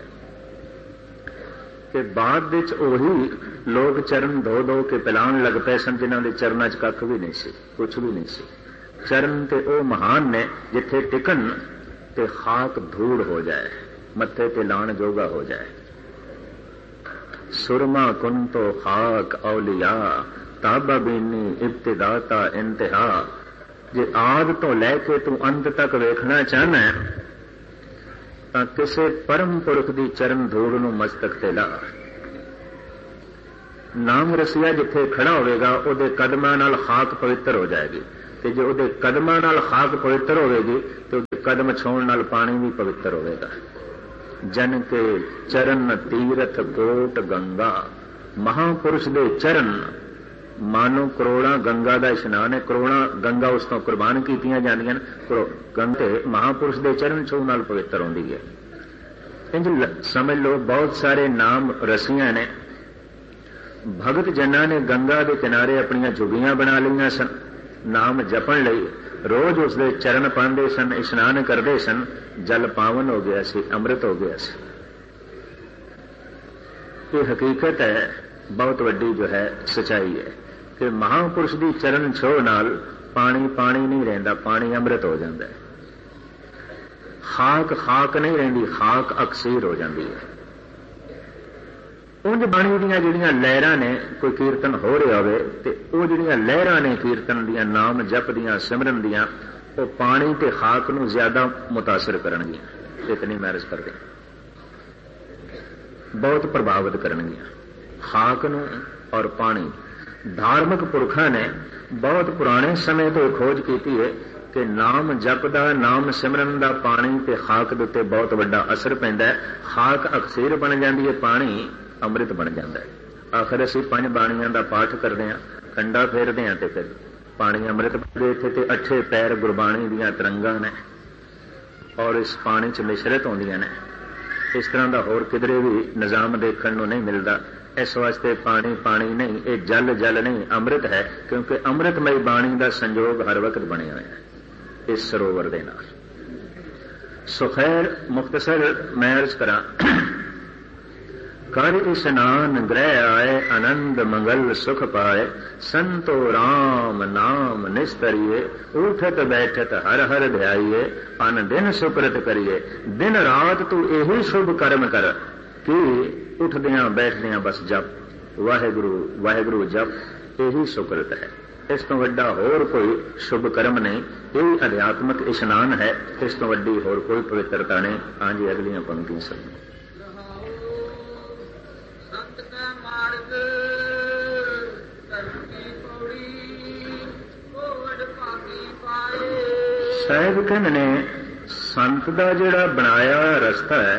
S2: कि बाद विच ओही लोग चरण धो धो के पिलाण लग पे सन, जिन्हां दे चरनां च कख भी नहीं सी, कुछ भी नहीं सी। चरण ते ओ महान ने जिथे टिकन ते खाक धूड़ हो जाए, मत्थे ते लाण जोगा हो जाए। सुरमा कुंतो खाक औलिया, ताबा बीनी इब्तिदाता इंतहा। जे आद तो लैके तू अंत तक वेखना चाहना है, तां किसे परम पुरख दी चरण धूड़ नूं मस्तक ते ला। ਨਾਮ ਰਸੀਆ ਜਿੱਥੇ ਖੜਾ ਹੋਵੇਗਾ ਉਹਦੇ ਕਦਮਾਂ ਨਾਲ ਖਾਕ ਪਵਿੱਤਰ ਹੋ ਜਾਏਗੀ, ਤੇ ਜੇ ਉਹਦੇ ਕਦਮਾਂ ਨਾਲ ਖਾਕ ਪਵਿੱਤਰ ਹੋਵੇਗੀ ਤੇ ਉਹਦੇ ਕਦਮ ਛੋਣ ਨਾਲ ਪਾਣੀ ਵੀ ਪਵਿੱਤਰ ਹੋਵੇਗਾ। ਜਨ ਕੇ ਚਰਨ ਤੀਰਥ ਕੋਟ ਗੰਗਾ, ਮਹਾਪੁਰਸ਼ ਦੇ ਚਰਨ ਮਾਨੋ ਕਰੋੜਾਂ ਗੰਗਾ ਦਾ ਇਸ਼ਨਾਨ ਹੈ। ਕਰੋੜਾਂ ਗੰਗਾ ਉਸ ਤੋਂ ਕੁਰਬਾਨ ਕੀਤੀਆਂ ਜਾਂਦੀਆਂ ਨੇ, ਗੰਗਾ ਮਹਾਪੁਰਸ਼ ਦੇ ਚਰਨ ਛੋਹ ਨਾਲ ਪਵਿੱਤਰ ਹੁੰਦੀ ਹੈ। ਇੰਜ ਸਮਝ ਲਓ ਬਹੁਤ ਸਾਰੇ ਨਾਮ ਰਸੀਆਂ ਨੇ। ਭਗਤ ਜਨਾਂ ਨੇ ਗੰਗਾ ਦੇ ਕਿਨਾਰੇ ਆਪਣੀਆਂ ਝੁੱਗੀਆਂ ਬਣਾ ਲਈਆਂ ਸਨ ਨਾਮ ਜਪਣ ਲਈ। ਰੋਜ਼ ਉਸ ਦੇ ਚਰਨ ਪਾਉਂਦੇ ਸਨ, ਇਸ਼ਨਾਨ ਕਰਦੇ ਸਨ, ਜਲ ਪਾਵਨ ਹੋ ਗਿਆ ਸੀ, ਅੰਮ੍ਰਿਤ ਹੋ ਗਿਆ ਸੀ। ਇਹ ਹਕੀਕਤ ਹੈ, ਬਹੁਤ ਵੱਡੀ ਜੋ ਹੈ ਸਚਾਈ ਹੈ ਕਿ ਮਹਾਪੁਰਸ਼ ਦੀ ਚਰਨ ਛੋਹ ਨਾਲ ਪਾਣੀ ਪਾਣੀ ਨਹੀਂ ਰਹਿੰਦਾ, ਪਾਣੀ ਅੰਮ੍ਰਿਤ ਹੋ ਜਾਂਦਾ ਹੈ। ਖਾਕ ਖਾਕ ਨਹੀਂ ਰਹਿੰਦੀ, ਖਾਕ ਅਕਸੀਰ ਹੋ ਜਾਂਦੀ ਹੈ। ਉਂਝ ਬਾਣੀ ਦੀਆਂ ਜਿਹੜੀਆਂ ਲਹਿਰਾਂ ਨੇ, ਕੋਈ ਕੀਰਤਨ ਹੋ ਰਿਹਾ ਹੋਵੇ ਤੇ ਉਹ ਜਿਹੜੀਆਂ ਲਹਿਰਾਂ ਨੇ ਕੀਰਤਨ ਦੀਆਂ, ਨਾਮ ਜਪ ਦੀਆਂ, ਸਿਮਰਨ ਦੀਆਂ, ਉਹ ਪਾਣੀ ਤੇ ਖਾਕ ਨੂੰ ਜ਼ਿਆਦਾ ਮੁਤਾਸਰ ਕਰਨਗੀਆਂ। ਇਤਨੀ ਮੈਰਿਜ ਕਰਦੇ ਬਹੁਤ ਪ੍ਰਭਾਵਿਤ ਕਰਨਗੀਆਂ ਖਾਕ ਨੂੰ ਔਰ ਪਾਣੀ। ਧਾਰਮਿਕ ਪੁਰਖਾਂ ਨੇ ਬਹੁਤ ਪੁਰਾਣੇ ਸਮੇਂ ਤੋਂ ਖੋਜ ਕੀਤੀ ਹੈ ਕਿ ਨਾਮ ਜਪਦਾ, ਨਾਮ ਸਿਮਰਨ ਦਾ ਪਾਣੀ ਤੇ ਖਾਕ ਦੇ ਉੱਤੇ ਬਹੁਤ ਵੱਡਾ ਅਸਰ ਪੈਂਦਾ ਹੈ। ਖਾਕ ਅਕਸੀਰ ਬਣ ਜਾਂਦੀ ਹੈ, ਪਾਣੀ ਅੰਮ੍ਰਿਤ ਬਣ ਜਾਂਦਾ ਹੈ। ਆਖਰ ਅਸੀਂ 5 ਬਾਣੀਆਂ ਦਾ ਪਾਠ ਕਰਦੇ ਹਾਂ, ਕੰਡਾ ਫੇਰਦੇ ਹਾਂ ਤੇ ਫਿਰ ਪਾਣੀ ਅੰਮ੍ਰਿਤ ਦੇ ਇੱਥੇ ਤੇ 8 ਪੈਰ ਗੁਰਬਾਣੀ ਦੀਆਂ ਤਰੰਗਾਂ ਨੇ ਔਰ ਇਸ ਪਾਣੀ 'ਚ ਮਿਸ਼ਰਤ ਹੁੰਦੀਆਂ ਨੇ। ਇਸ ਤਰ੍ਹਾਂ ਦਾ ਹੋਰ ਕਿਧਰੇ ਵੀ ਨਿਜ਼ਾਮ ਦੇਖਣ ਨੂੰ ਨਹੀਂ ਮਿਲਦਾ। ਇਸ ਵਾਸਤੇ ਪਾਣੀ ਪਾਣੀ ਨਹੀਂ, ਇਹ ਜਲ ਜਲ ਨਹੀਂ, ਅੰਮ੍ਰਿਤ ਹੈ, ਕਿਉਂਕਿ ਅੰਮ੍ਰਿਤਮਈ ਬਾਣੀ ਦਾ ਸੰਜੋਗ ਹਰ ਵਕਤ ਬਣਿਆ ਹੋਇਆ ਹੈ ਇਸ ਸਰੋਵਰ ਦੇ ਨਾਲ। ਸੋ ਖੈਰ ਮੁਖਤਸਰ ਮੈਂ ਅਰਜ਼ ਕਰਾਂ, ਕਰ ਇਸ਼ਨਾਨ ਗ੍ਰਹਿ ਆਏ, ਆਨੰਦ ਮੰਗਲ ਸੁਖ ਪਾਏ, ਸੰਤੋ ਰਾਮ ਨਾਮ ਨਿਸਤਰੀਏ, ਉਠਤ ਬੈਠਤ ਹਰ ਹਰ ਧਿਆਈਏ, ਅਨ ਦਿਨ ਸੁਕਰਤ ਕਰੀਏ, ਦਿਨ ਰਾਤ ਤੂੰ ਇਹੀ ਸ਼ੁਭ ਕਰਮ ਕਰ ਕਿ ਉੱਠਦਿਆਂ ਬੈਠਦਿਆਂ ਬਸ ਜਪ, ਵਾਹਿਗੁਰੂ ਵਾਹਿਗੁਰੂ ਜਪ, ਇਹੀ ਸੁਕਰਤ ਹੈ। ਇਸ ਤੋਂ ਵੱਡਾ ਹੋਰ ਕੋਈ ਸ਼ੁਭ ਕਰਮ ਨਹੀਂ। ਇਹ ਅਧਿਆਤਮਿਕ ਇਸ਼ਨਾਨ ਹੈ, ਇਸ ਤੋਂ ਵੱਡੀ ਹੋਰ ਕੋਈ ਪਵਿੱਤਰਤਾ ਨਹੀਂ। ਹਾਂਜੀ ਅਗਲੀਆਂ ਪੰਕਤੀਆਂ ਸਭ ਸਾਹਿਬ ਕਹਿੰਦੇ ਨੇ ਸੰਤ ਦਾ ਜਿਹੜਾ ਬਣਾਇਆ ਹੋਇਆ ਰਸਤਾ ਹੈ,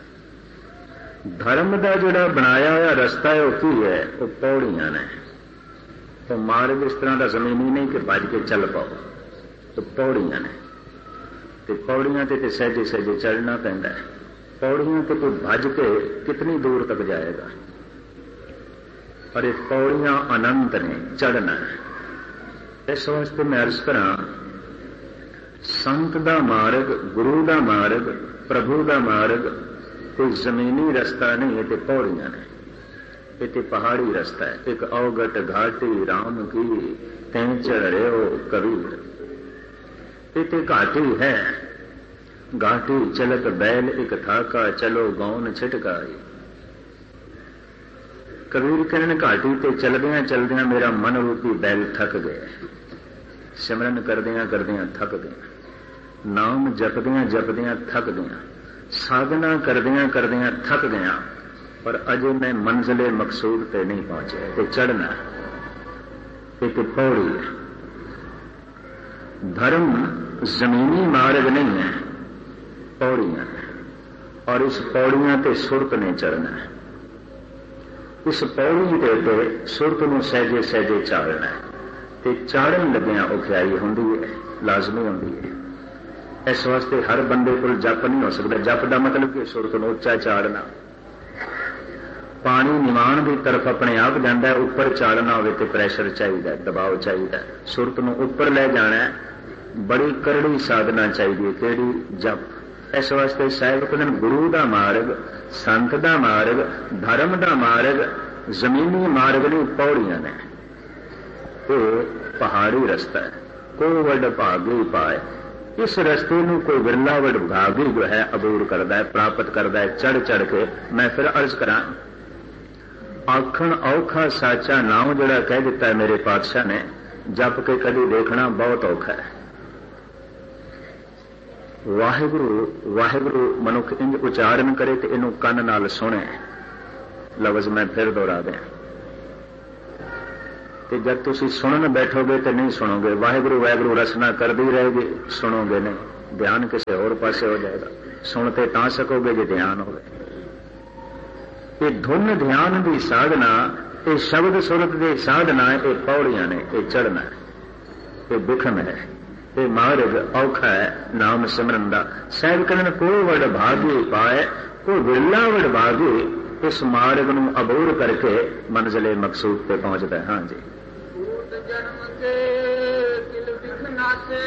S2: ਧਰਮ ਦਾ ਜਿਹੜਾ ਬਣਾਇਆ ਹੋਇਆ ਰਸਤਾ ਹੈ, ਉਹ ਕੀ ਹੈ? ਉਹ ਪੌੜੀਆਂ ਨੇ। ਉਹ ਮਾਰਗ ਇਸ ਤਰ੍ਹਾਂ ਦਾ ਜ਼ਮੀਨੀ ਨਹੀਂ ਕਿ ਭੱਜ ਕੇ ਚੱਲ ਪਾਓ, ਉਹ ਪੌੜੀਆਂ ਨੇ। ਤੇ ਪੌੜੀਆਂ ਤੇ ਸਹਿਜੇ ਸਹਿਜੇ ਚੜ੍ਹਨਾ ਪੈਂਦਾ ਹੈ। ਪੌੜੀਆਂ ਤੇ ਕੋਈ ਭੱਜ ਕੇ ਕਿਤਨੀ ਦੂਰ ਤੱਕ ਜਾਏਗਾ, ਪਰ ਇਹ ਪੌੜੀਆਂ ਅਨੰਤ ਨੇ, ਚੜ੍ਹਨਾ ਹੈ। ਇਸ ਵਾਸਤੇ ਮੈਂ ਅਰਜ਼ ਕਰਾਂ, ਸੰਤ ਦਾ ਮਾਰਗ, ਗੁਰੂ ਦਾ ਮਾਰਗ, ਪ੍ਰਭੂ ਦਾ ਮਾਰਗ ਕੋਈ ਜ਼ਮੀਨੀ ਰਸਤਾ ਨਹੀਂ, ਇਹ ਤੇ ਪੌੜੀਆਂ ਨੇ, ਇਹ ਤੇ ਪਹਾੜੀ ਰਸਤਾ ਹੈ। ਇੱਕ ਔਗਟ ਘਾਟੀ ਰਾਮ ਕੀ ਤੈਂ ਚੜ ਰਿਓ ਕਬੀਰ, ਇਹ ਤੇ ਘਾਟੀ ਹੈ। घाटी चलत बैल एक थाका, चलो गौन छिटकाई। कबीर कहन घाटी ते चलदियां चलदियां मेरा मन रूपी बैल थक गया, सिमरन करदियां करदियां थक गया, नाम जपदियां जपदियां थक गया, साधना करदियां करदियां थक गया, पर अजे मैं मंजिले मकसूद ते नहीं पहुंचे। ते चढ़ना एक पौड़ी है। धर्म जमीनी मार्ग नहीं है, पौड़ियां हैं, और इस पौड़ियां ते सुरत ने चढ़ना है। इस पौड़ी ते सुरत नूं सहजे सहजे चालना है, ते चाड़न लग्या औखियाई हुंदी है, लाजमी हुंदी है। इस वास्ते हर बंदे कोल जप नहीं हो सकता। जप दा मतलब कि सुरत नूं उच्चा चाड़ना। पानी निवाण की तरफ अपने आप जाता है, उपर चाड़ना हो तो प्रैशर चाहिए, दबाव चाहिए। सुरत नूं उपर ले जाना है, बड़ी करड़ी साधना चाहिए। केड़ी? जप। इस वास्ते साहिब कहते गुरु का मार्ग, संत का मार्ग, धर्म का मार्ग जमीनी मार्ग नहीं, पौड़ियां ने। तो पहाड़ी रस्ता है। को वड भागी पाए, इस रस्ते में कोई विरला वड भागी जो है अबूर करता है, प्राप्त करता है चढ़ चढ़ के। मैं फिर अर्ज करा, आखण औखा साचा नाम जोड़ा कह दिता है मेरे पातशाह ने, जप के कभी देखना बहुत औखा है। वाहिगुरु वाहिगुरु मनुख इंज उच्चारण करे तो इनू कन नाल सुने। लफ्ज मैं फिर दोहरा दें, ਤੇ ਜਦ ਤੁਸੀਂ ਸੁਣਨ ਬੈਠੋਗੇ ਤੇ ਨਹੀਂ ਸੁਣੋਗੇ, ਵਾਹਿਗੁਰੂ ਵਾਹਿਗੁਰੂ ਰਸਨਾ ਕਰਦੀ ਰਹੇਗੀ, ਸੁਣੋਗੇ ਨਹੀਂ, ਧਿਆਨ ਕਿਸੇ ਹੋਰ ਪਾਸੇ ਹੋ ਜਾਏਗਾ। ਸੁਣ ਤੇ ਤਾਂ ਸਕੋਗੇ ਜੇ ਧਿਆਨ ਹੋਵੇ। ਇਹ ਧੁਨ ਧਿਆਨ ਦੀ ਸਾਧਨਾ, ਇਹ ਸ਼ਬਦ ਸੁਰਤ ਦੀ ਸਾਧਨਾ, ਇਹ ਪੌੜੀਆਂ ਨੇ, ਇਹ ਚੜ੍ਹਨਾ ਹੈ, ਇਹ ਬਿਖਮ ਹੈ, ਇਹ ਮਾਰਗ ਔਖਾ ਹੈ ਨਾਮ ਸਿਮਰਨ ਦਾ। ਸਾਹਿਬ ਕਰਨ ਕੋ ਵਡ ਭਾਗੀ ਪਾਏ, ਕੋ ਵਿਰਲਾ ਵਡ ਭਾਗੀ, ਇਸ ਮਾਰਗ ਨੂੰ ਅਬੂਰ ਕਰਕੇ ਮੰਜ਼ਿਲੇ ਮਕਸੂਦ ਤੇ ਪਹੁੰਚਦਾ ਹੈ। ਹਾਂਜੀ,
S3: ਜਨਮ ਕੇ ਦਿਲ ਬਿਖਨਾਸੇ,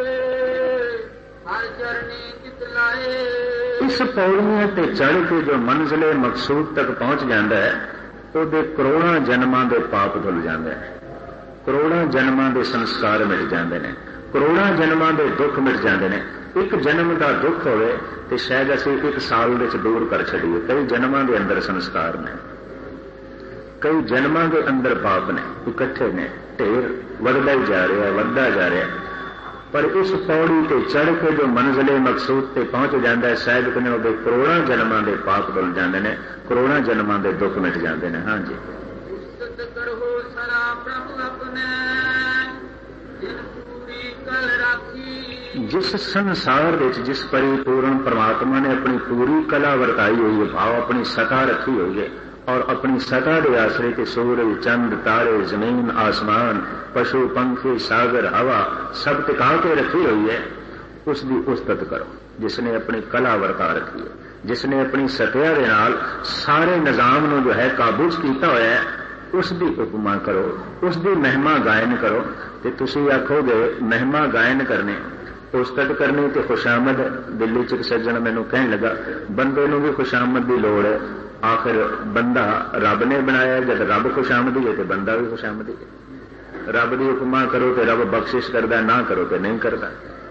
S3: ਹਰ ਚਰਨੀ ਚਿਤ ਲਾਏ।
S2: ਇਸ ਪੌੜੀਆਂ ਤੇ ਚੜ੍ਹ ਕੇ ਜੋ ਮੰਜ਼ਿਲੇ ਮਕਸੂਦ ਤੱਕ ਪਹੁੰਚ ਜਾਂਦਾ ਹੈ, ਉਹਦੇ ਕਰੋੜਾਂ ਜਨਮਾਂ ਦੇ ਪਾਪ ਧੁੱਲ ਜਾਂਦੇ ਨੇ, ਕਰੋੜਾਂ ਜਨਮਾਂ ਦੇ ਸੰਸਕਾਰ ਮਿਟ ਜਾਂਦੇ ਨੇ, ਕਰੋੜਾਂ ਜਨਮਾਂ ਦੇ ਦੁੱਖ ਮਿਟ ਜਾਂਦੇ ਨੇ। ਇੱਕ ਜਨਮ ਦਾ ਦੁੱਖ ਹੋਵੇ ਤੇ ਸ਼ਾਇਦ ਅਸੀਂ ਇੱਕ ਸਾਲ ਵਿੱਚ ਦੂਰ ਕਰ ਛੱਡੀਏ। ਕਈ ਜਨਮਾਂ ਦੇ ਅੰਦਰ ਸੰਸਕਾਰ ਨੇ, ਕਈ ਜਨਮਾਂ ਦੇ ਅੰਦਰ ਪਾਪ ਨੇ, ਇਕੱਠੇ ਨੇ, ਢੇਰ ਵੱਧਦਾ ਹੀ ਜਾ ਰਿਹਾ, ਵੱਧਦਾ ਜਾ ਰਿਹਾ। ਪਰ ਇਸ ਪੌੜੀ ਤੇ ਚੜ੍ਹ ਕੇ ਜੋ ਮੰਜ਼ਿਲੇ ਮਕਸੂਦ ਤੇ ਪਹੁੰਚ ਜਾਂਦਾ ਹੈ, ਸਾਹਿਬ ਕਹਿੰਦੇ ਉਹਦੇ ਕਰੋੜਾਂ ਜਨਮਾਂ ਦੇ ਪਾਪ ਧੁੱਲ ਜਾਂਦੇ ਨੇ, ਕਰੋੜਾਂ ਜਨਮਾਂ ਦੇ ਦੁੱਖ ਮਿਟ ਜਾਂਦੇ ਨੇ। ਹਾਂਜੀ,
S3: ਕਰੋ ਸਰਾ ਪ੍ਰਭੂ ਆਪਣੇ, ਜਿਨ ਪੂਰੀ ਕਲ ਰਾਖੀ।
S2: ਜਿਸ ਸੰਸਾਰ ਵਿੱਚ ਜਿਸ ਪਰਿਪੂਰਨ ਪਰਮਾਤਮਾ ਨੇ ਆਪਣੀ ਪੂਰੀ ਕਲਾ ਵਰਤਾਈ ਹੋਈ ਹੈ, ਭਾਵ ਆਪਣੀ ਸਤਾ ਰੱਖੀ ਹੋਈ ਹੈ, ਔਰ ਆਪਣੀ ਸਤਾ ਦੇ ਆਸਰੇ ਤੇ ਸੂਰਜ ਚੰਦ ਤਾਰੇ ਜ਼ਮੀਨ ਆਸਮਾਨ ਪਸ਼ੂ ਪੰਖੀ ਸਾਗਰ ਹਵਾ ਸਭ ਟਿਕਾ ਕੇ ਰੱਖੀ ਹੋਈ ਹੈ, ਉਸ ਦੀ ਉਸਤਤ ਕਰੋ। ਜਿਸ ਨੇ ਆਪਣੀ ਕਲਾ ਵਰਤਾ ਰੱਖੀ ਹੈ, ਜਿਸ ਨੇ ਆਪਣੀ ਸਤਿਆ ਦੇ ਨਾਲ ਸਾਰੇ ਨਿਜ਼ਾਮ ਨੂੰ ਜੋ ਹੈ ਕਾਬੂ 'ਚ ਕੀਤਾ ਹੋਇਆ ਹੈ, ਉਸ ਦੀ ਉਪਮਾ ਕਰੋ, ਉਸ ਦੀ ਮਹਿਮਾ ਗਾਇਨ ਕਰੋ। ਤੇ ਤੁਸੀਂ ਆਖੋਗੇ ਮਹਿਮਾ ਗਾਇਨ ਕਰਨੇ, ਉਸਤਤ ਕਰਨੀ ਤੇ ਖੁਸ਼ਾਮਦ। ਦਿੱਲੀ 'ਚ ਇੱਕ ਸੱਜਣ ਮੈਨੂੰ ਕਹਿਣ ਲੱਗਾ, ਬੰਦੇ ਨੂੰ ਵੀ ਖੁਸ਼ਾਮਦ ਦੀ ਲੋੜ ਹੈ। ਆਖਿਰ ਬੰਦਾ ਰੱਬ ਨੇ ਬਣਾਇਆ, ਜਦ ਰੱਬ ਖੁਸ਼ਾਮਦੀ ਹੈ ਤੇ ਬੰਦਾ ਵੀ ਖੁਸ਼ਾਮਦੀ ਹੈ। ਰੱਬ ਦੀ ਉਪਮਾ ਕਰੋ ਤੇ ਰੱਬ ਬਖਸ਼ਿਸ਼ ਕਰਦਾ, ਨਾ ਕਰੋ ਤੇ ਨਹੀਂ ਕਰਦਾ।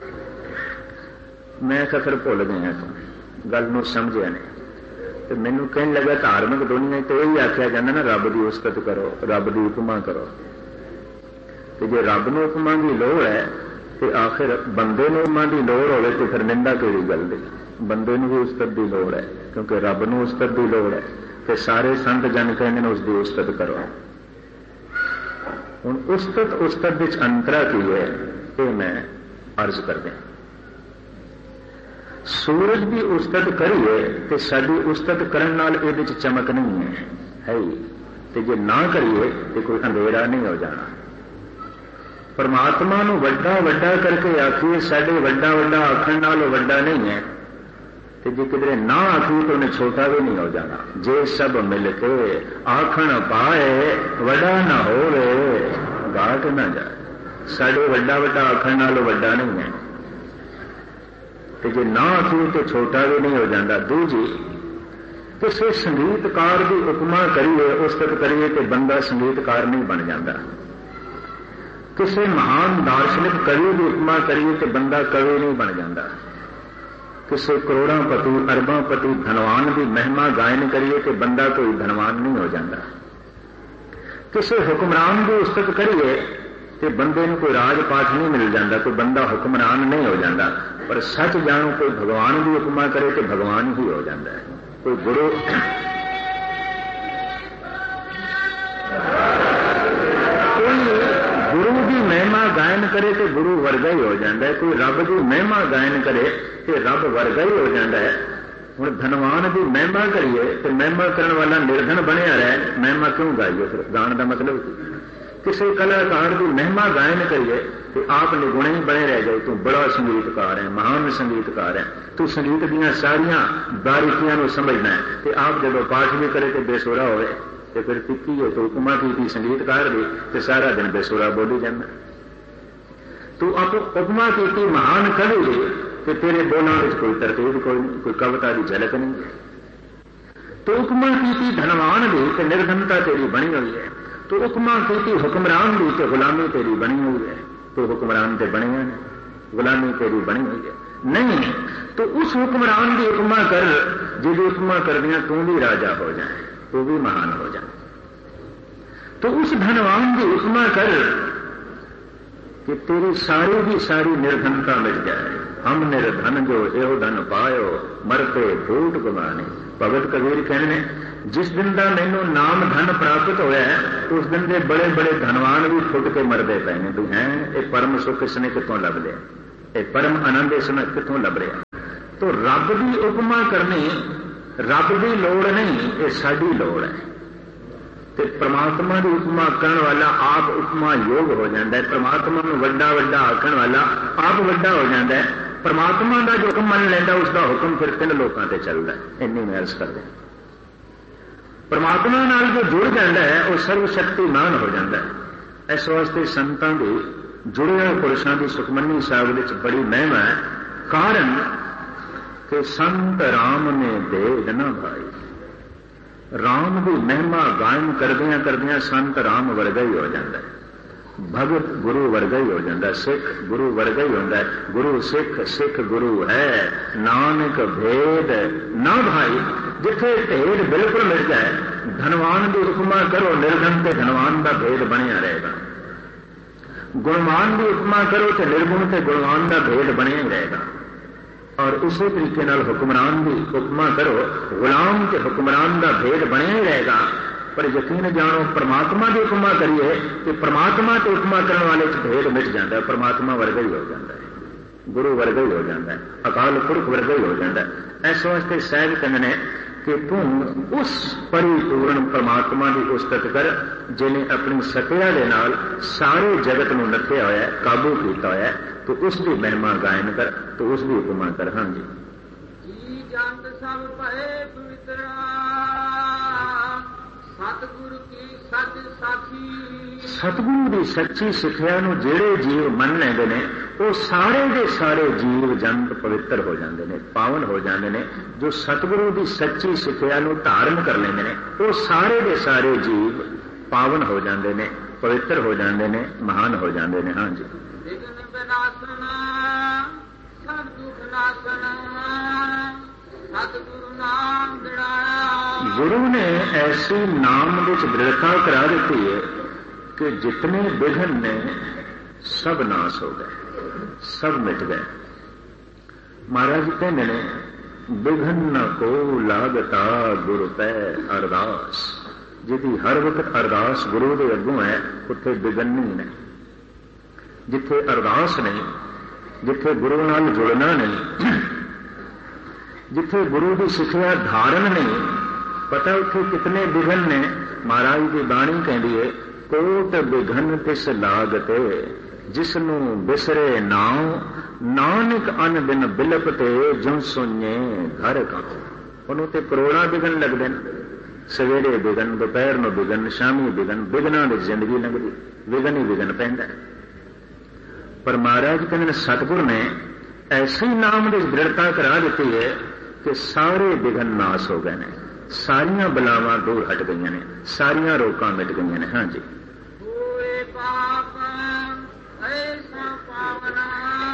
S2: ਮੈਂ ਫਿਰ ਭੁੱਲ ਗਿਆ ਤੂੰ ਗੱਲ ਨੂੰ ਸਮਝਿਆ ਨਹੀਂ। ਤੇ ਮੈਨੂੰ ਕਹਿਣ ਲੱਗਾ ਧਾਰਮਿਕ ਦੁਨੀਆ ਤੇ ਇਹੀ ਆਖਿਆ ਜਾਂਦਾ ਨਾ, ਰੱਬ ਦੀ ਉਸਤਤ ਕਰੋ, ਰੱਬ ਦੀ ਉਪਮਾ ਕਰੋ। ਤੇ ਜੇ ਰੱਬ ਨੂੰ ਉਪਮਾ ਦੀ ਲੋੜ ਹੈ ਤੇ ਆਖਿਰ ਬੰਦੇ ਨੂੰ ਉਪਮਾ ਦੀ ਲੋੜ ਹੋਵੇ ਤੇ ਫਿਰ ਨਿੰਦਾ ਕਿਹੜੀ ਗੱਲ ਦੀ। ਬੰਦੇ ਨੂੰ ਵੀ ਉਸਤਤ ਦੀ ਲੋੜ ਹੈ, ਕਿਉਂਕਿ ਰੱਬ ਨੂੰ ਉਸਤਤ ਦੀ ਲੋੜ ਹੈ। ਤੇ ਸਾਰੇ ਸੰਤ ਜਨ ਕਹਿੰਦੇ ਨੇ ਉਸ ਦੀ ਉਸਤਤ ਕਰੋ। ਹੁਣ ਉਸਤਤ ਵਿੱਚ ਅੰਤਰਾ ਕੀ ਹੈ, ਇਹ ਮੈਂ ਅਰਜ਼ ਕਰਦਾ। ਸੂਰਜ ਦੀ ਉਸਤਤ ਕਰੀਏ ਤੇ ਸਾਡੀ ਉਸਤਤ ਕਰਨ ਨਾਲ ਇਹਦੇ ਵਿੱਚ ਚਮਕ ਨਹੀਂ ਹੈ, ਤੇ ਜੇ ਨਾ ਕਰੀਏ ਤੇ ਕੋਈ ਅੰਧੇਰਾ ਨਹੀਂ ਹੋ ਜਾਣਾ। ਪਰਮਾਤਮਾ ਨੂੰ ਵੱਡਾ ਵੱਡਾ ਕਰਕੇ ਆਖੀਏ, ਸਾਡੇ ਵੱਡਾ ਵੱਡਾ ਆਖਣ ਨਾਲ ਉਹ ਵੱਡਾ ਨਹੀਂ ਹੈ, ਤੇ ਜੇ ਕਿਧਰੇ ਨਾ ਆਖੀਏ ਤਾਂ ਉਹਨੇ ਛੋਟਾ ਵੀ ਨਹੀਂ ਹੋ ਜਾਣਾ। ਜੇ ਸਭ ਮਿਲ ਕੇ ਆਖਣ ਪਾਏ, ਵੱਡਾ ਨਾ ਹੋਵੇ ਘਾਟ ਨਾ ਜਾਏ। ਸਾਡੇ ਵੱਡਾ ਵੱਡਾ ਆਖਣ ਨਾਲ ਉਹ ਵੱਡਾ ਨਹੀਂ ਹੈ, ਤੇ ਜੇ ਨਾ ਆਖੀਏ ਤੇ ਛੋਟਾ ਵੀ ਨਹੀਂ ਹੋ ਜਾਂਦਾ। ਦੂਜੀ, ਕਿਸੇ ਸੰਗੀਤਕਾਰ ਦੀ ਉਪਮਾ ਕਰੀਏ, ਉਸਤਤ ਕਰੀਏ ਤੇ ਬੰਦਾ ਸੰਗੀਤਕਾਰ ਨਹੀਂ ਬਣ ਜਾਂਦਾ। ਕਿਸੇ ਮਹਾਨ ਦਾਰਸ਼ਨਿਕ ਕਵੀ ਦੀ ਉਪਮਾ ਕਰੀਏ ਤੇ ਬੰਦਾ ਕਵੀ ਨਹੀਂ ਬਣ ਜਾਂਦਾ। ਕਿਸੇ ਕਰੋੜਾਂ ਪਤੀ ਅਰਬਾਂ ਪਤੀ ਧਨਵਾਨ ਦੀ ਮਹਿਮਾ ਗਾਇਨ ਕਰੀਏ ਤੇ ਬੰਦਾ ਕੋਈ ਧਨਵਾਨ ਨਹੀਂ ਹੋ ਜਾਂਦਾ। ਕਿਸੇ ਹੁਕਮਰਾਨ ਦੀ ਉਸਤਤ ਕਰੀਏ ਤੇ ਬੰਦੇ ਨੂੰ ਕੋਈ ਰਾਜ ਪਾਠ ਨਹੀਂ ਮਿਲ ਜਾਂਦਾ, ਕੋਈ ਬੰਦਾ ਹੁਕਮਰਾਨ ਨਹੀਂ ਹੋ ਜਾਂਦਾ। ਪਰ ਸੱਚ ਜਾਣੋ, ਕੋਈ ਭਗਵਾਨ ਦੀ ਉਪਮਾ ਕਰੇ ਤੇ ਭਗਵਾਨ ਹੀ ਹੋ ਜਾਂਦਾ ਹੈ। ਕੋਈ ਗੁਰੂ ਦੀ ਮਹਿਮਾ ਗਾਇਨ ਕਰੇ ਤੇ ਗੁਰੂ ਵਰਗਾ ਹੀ ਹੋ ਜਾਂਦਾ ਹੈ। ਕੋਈ ਰੱਬ ਦੀ ਮਹਿਮਾ ਗਾਇਨ ਕਰੇ ਤੇ ਰੱਬ ਵਰਗਾ ਹੀ ਹੋ ਜਾਂਦਾ ਹੈ। ਹੁਣ ਧਨਵਾਨ ਦੀ ਮਹਿਮਾ ਕਰੀਏ ਤੇ ਮਹਿਮਾ ਕਰਨ ਵਾਲਾ ਨਿਰਧਨ ਬਣਿਆ ਰਹੇ, ਮਹਿਮਾ ਕਿਉਂ ਗਾਈਏ? ਫਿਰ ਗਾਣ ਦਾ ਮਤਲਬ ਕਿਸੇ ਕਲਾਕਾਰ ਦੀ ਮਹਿਮਾ ਗਾਇਨ ਕਰੀਏ ਤੇ ਆਪ ਨਿਗੁਣੇ ਹੀ ਬਣੇ ਰਹਿ ਜਾਏ, ਤੂੰ ਬੜਾ ਸੰਗੀਤਕਾਰ ਹੈ, ਮਹਾਨ ਸੰਗੀਤਕਾਰ ਹੈ, ਤੂੰ ਸੰਗੀਤ ਦੀਆਂ ਸਾਰੀਆਂ ਬਾਰੀਕੀਆਂ ਨੂੰ ਸਮਝਣਾ ਹੈ। ਤੇ ਆਪ ਜਦੋਂ ਪਾਠ ਵੀ ਕਰੇ ਤੇ ਬੇਸੁਰਾ ਹੋਵੇ ਤੇ ਫਿਰ ਟਿੱਕੀ ਹੈ, ਤੂੰ ਉਪਮਾ ਕੀਤੀ ਸੰਗੀਤਕਾਰ ਦੀ ਤੇ ਸਾਰਾ ਦਿਨ ਬੇਸੁਰਾ ਬੋਲੀ ਜਾਂਦਾ। ਤੂੰ ਉਪਮਾ ਕੀਤੀ ਮਹਾਨ ਕਵੀ ਦੀ ਤੇ ਤੇਰੇ ਬੋਲਾਂ ਵਿੱਚ ਕੋਈ ਤਰਤੀਬ ਕੋਈ ਨਹੀਂ, ਕੋਈ ਕਵਿਤਾ ਦੀ ਝਲਕ ਨਹੀਂ। ਤੂੰ ਉਪਮਾ ਕੀਤੀ ਧਨਵਾਨ ਦੀ ਤੇ ਨਿਰਧਨਤਾ ਤੇਰੀ ਬਣੀ ਹੋਈ ਹੈ। ਤੂੰ ਉਪਮਾ ਕੀਤੀ ਹੁਕਮਰਾਨ ਦੀ ਤੇ ਗੁਲਾਮੀ ਤੇਰੀ ਬਣੀ ਹੋਈ ਹੈ। ਤੂੰ ਹੁਕਮਰਾਨ ਤੇ ਬਣਿਆ ਨੇ, ਗੁਲਾਮੀ ਤੇਰੀ ਬਣੀ ਹੋਈ ਹੈ। ਨਹੀਂ, ਤੂੰ ਉਸ ਹੁਕਮਰਾਨ ਦੀ ਉਪਮਾ ਕਰ ਜਿਹਦੀ ਉਪਮਾ ਕਰਦਿਆਂ ਤੂੰ ਵੀ ਰਾਜਾ ਹੋ ਜਾਏ, ਤੂੰ ਵੀ ਮਹਾਨ ਹੋ ਜਾਏ। ਤੂੰ ਉਸ ਧਨਵਾਨ ਦੀ ਉਪਮਾ ਕਰ ਕਿ ਤੇਰੀ ਸਾਰੀ ਦੀ ਸਾਰੀ ਨਿਰਧਨਤਾ ਮਿਟ ਜਾਏ, हम निर्धन जो एहो धन पायो मरते फूट गवाने। भगत कबीर कहने ने जिस दिन का मैनू नाम धन प्राप्त होया है उस दिन के बड़े बड़े धनवान भी फुट के मरते पे ने भी हैं ये परम सुख इसने कितों लभ लिया, ये परम आनंद इसने कितों लभ रहा। तो रब की उपमा करनी रब की लोड़ नहीं, ये साडी लोड़ है। ते परमात्मा की उपमा करने वाला आप उपमा योग हो जाता है। परमात्मा को वड्डा वड्डा आखण वाला आप वड्डा हो जाता है। परमात्मा का जो हुक्म मन लेंदा उसका हुक्म फिर 3 लोगों से चलता है। इन्नी मैं अर्ज करते परमात्मा नाल जो जुड़ जाता है वह सर्वशक्तिमान हो जाता है। इस वास्ते संतां की जुड़े हुए पुरुषों की सुखमनी साहिब विच बड़ी महिमा है। कारण कि संत राम ने भेद न भाई। राम की महिमा गायन करदियां करदियां संत राम वर्गा ही हो जाता है। भगत गुरु वर्गा ही हो जाता है। सिख गुरु वर्गा ही होता है। गुरु सिख सिख गुरु है नानक भेद न भाई। जिथे भेद बिल्कुल मिल जाए धनवान की उपमा करो निर्धन ते धनवान का भेद बनिया रहेगा। गुणवान की उपमा करो तो निर्गुण ते गुणवान का भेद बनिया ही रहेगा। और इसी तरीके नाल हुक्मरान की उपमा करो गुलाम के हुक्मरान का भेद बनिया ही रहेगा। पर यकीन जानो परमात्मा की उपमा करिए कि परमात्मा की उपमा करने वाले भेद मिट जाता है। परमात्मा वर्गा ही हो जाता है, गुरु वर्गा ही हो जाता है, अकाल पुरख वर्गा ही हो जाता है। इस वास्ते साहिब कहते हैं कि तू उस परिपूर्ण परमात्मा की उस्तत कर जिन्हें अपनी सत्या के नाल सारे जगत को नथया होया है, काबू किया होया है। तो उसकी महिमा गायन कर, तो उसकी उपमा कर। हाँ जी
S3: जी जंत सब पहे पवित्रा सतगुरु की सच साखी।
S2: सतगुरु की सच्ची सिक्ख्या नूं जेड़े जीव मन लेंदे ने वो सारे के सारे जीव जंत पवित्र हो जाते हैं, पावन हो जाते हैं। जो सतगुरु की सच्ची सिक्ख्या नूं धारण कर लेंदे ने वो सारे के सारे जीव पावन हो जाते हैं, पवित्र हो जाते हैं, महान हो जाते हैं। हाँ जी
S3: विघ्न विनाशन सब दुख नाशन सतगुरु नाम दृढ़ाया।
S2: गुरु ने ऐसी नाम विच दृढ़ता करा दी है कि जितने विघ्न ने सब नाश हो गए, सब मिट गए। महाराज कहते ने विघ्न न को लागता गुरु पै अरदास। जिहदी हर वक्त अरदास गुरु के अगों है उत्थे विघ्न नहीं ने। जिथे अरदास नहीं, जिथे गुरु नाल जुड़ना नहीं, जिथे गुरु की सिक्ख्या धारण नहीं, पता उथे कितने विघ्न ने। महाराज की बाणी कहती है कोट विघ्न तिस लागते जिसनू बिसरे नाव नानक अन दिन बिलपते जो सुने घर का। उन्होंने तो करोड़ा विघ्न लगते हैं। सवेरे विघ्न, दोपहर में विघ्न, शामी विघ्न, विघ्नां दी जिंदगी लगती, विघ्न ही विघ्न पैंदा है। पर महाराज कहते सतगुरु ने ऐसी नाम की दृढ़ता करा दी है कि सारे विघ्न नाश हो गए ने, सारियां बलावां दूर हट गई ने, सारियां रोकां मिट गई ने। हाँ जी
S3: होए पाप ऐसा पावना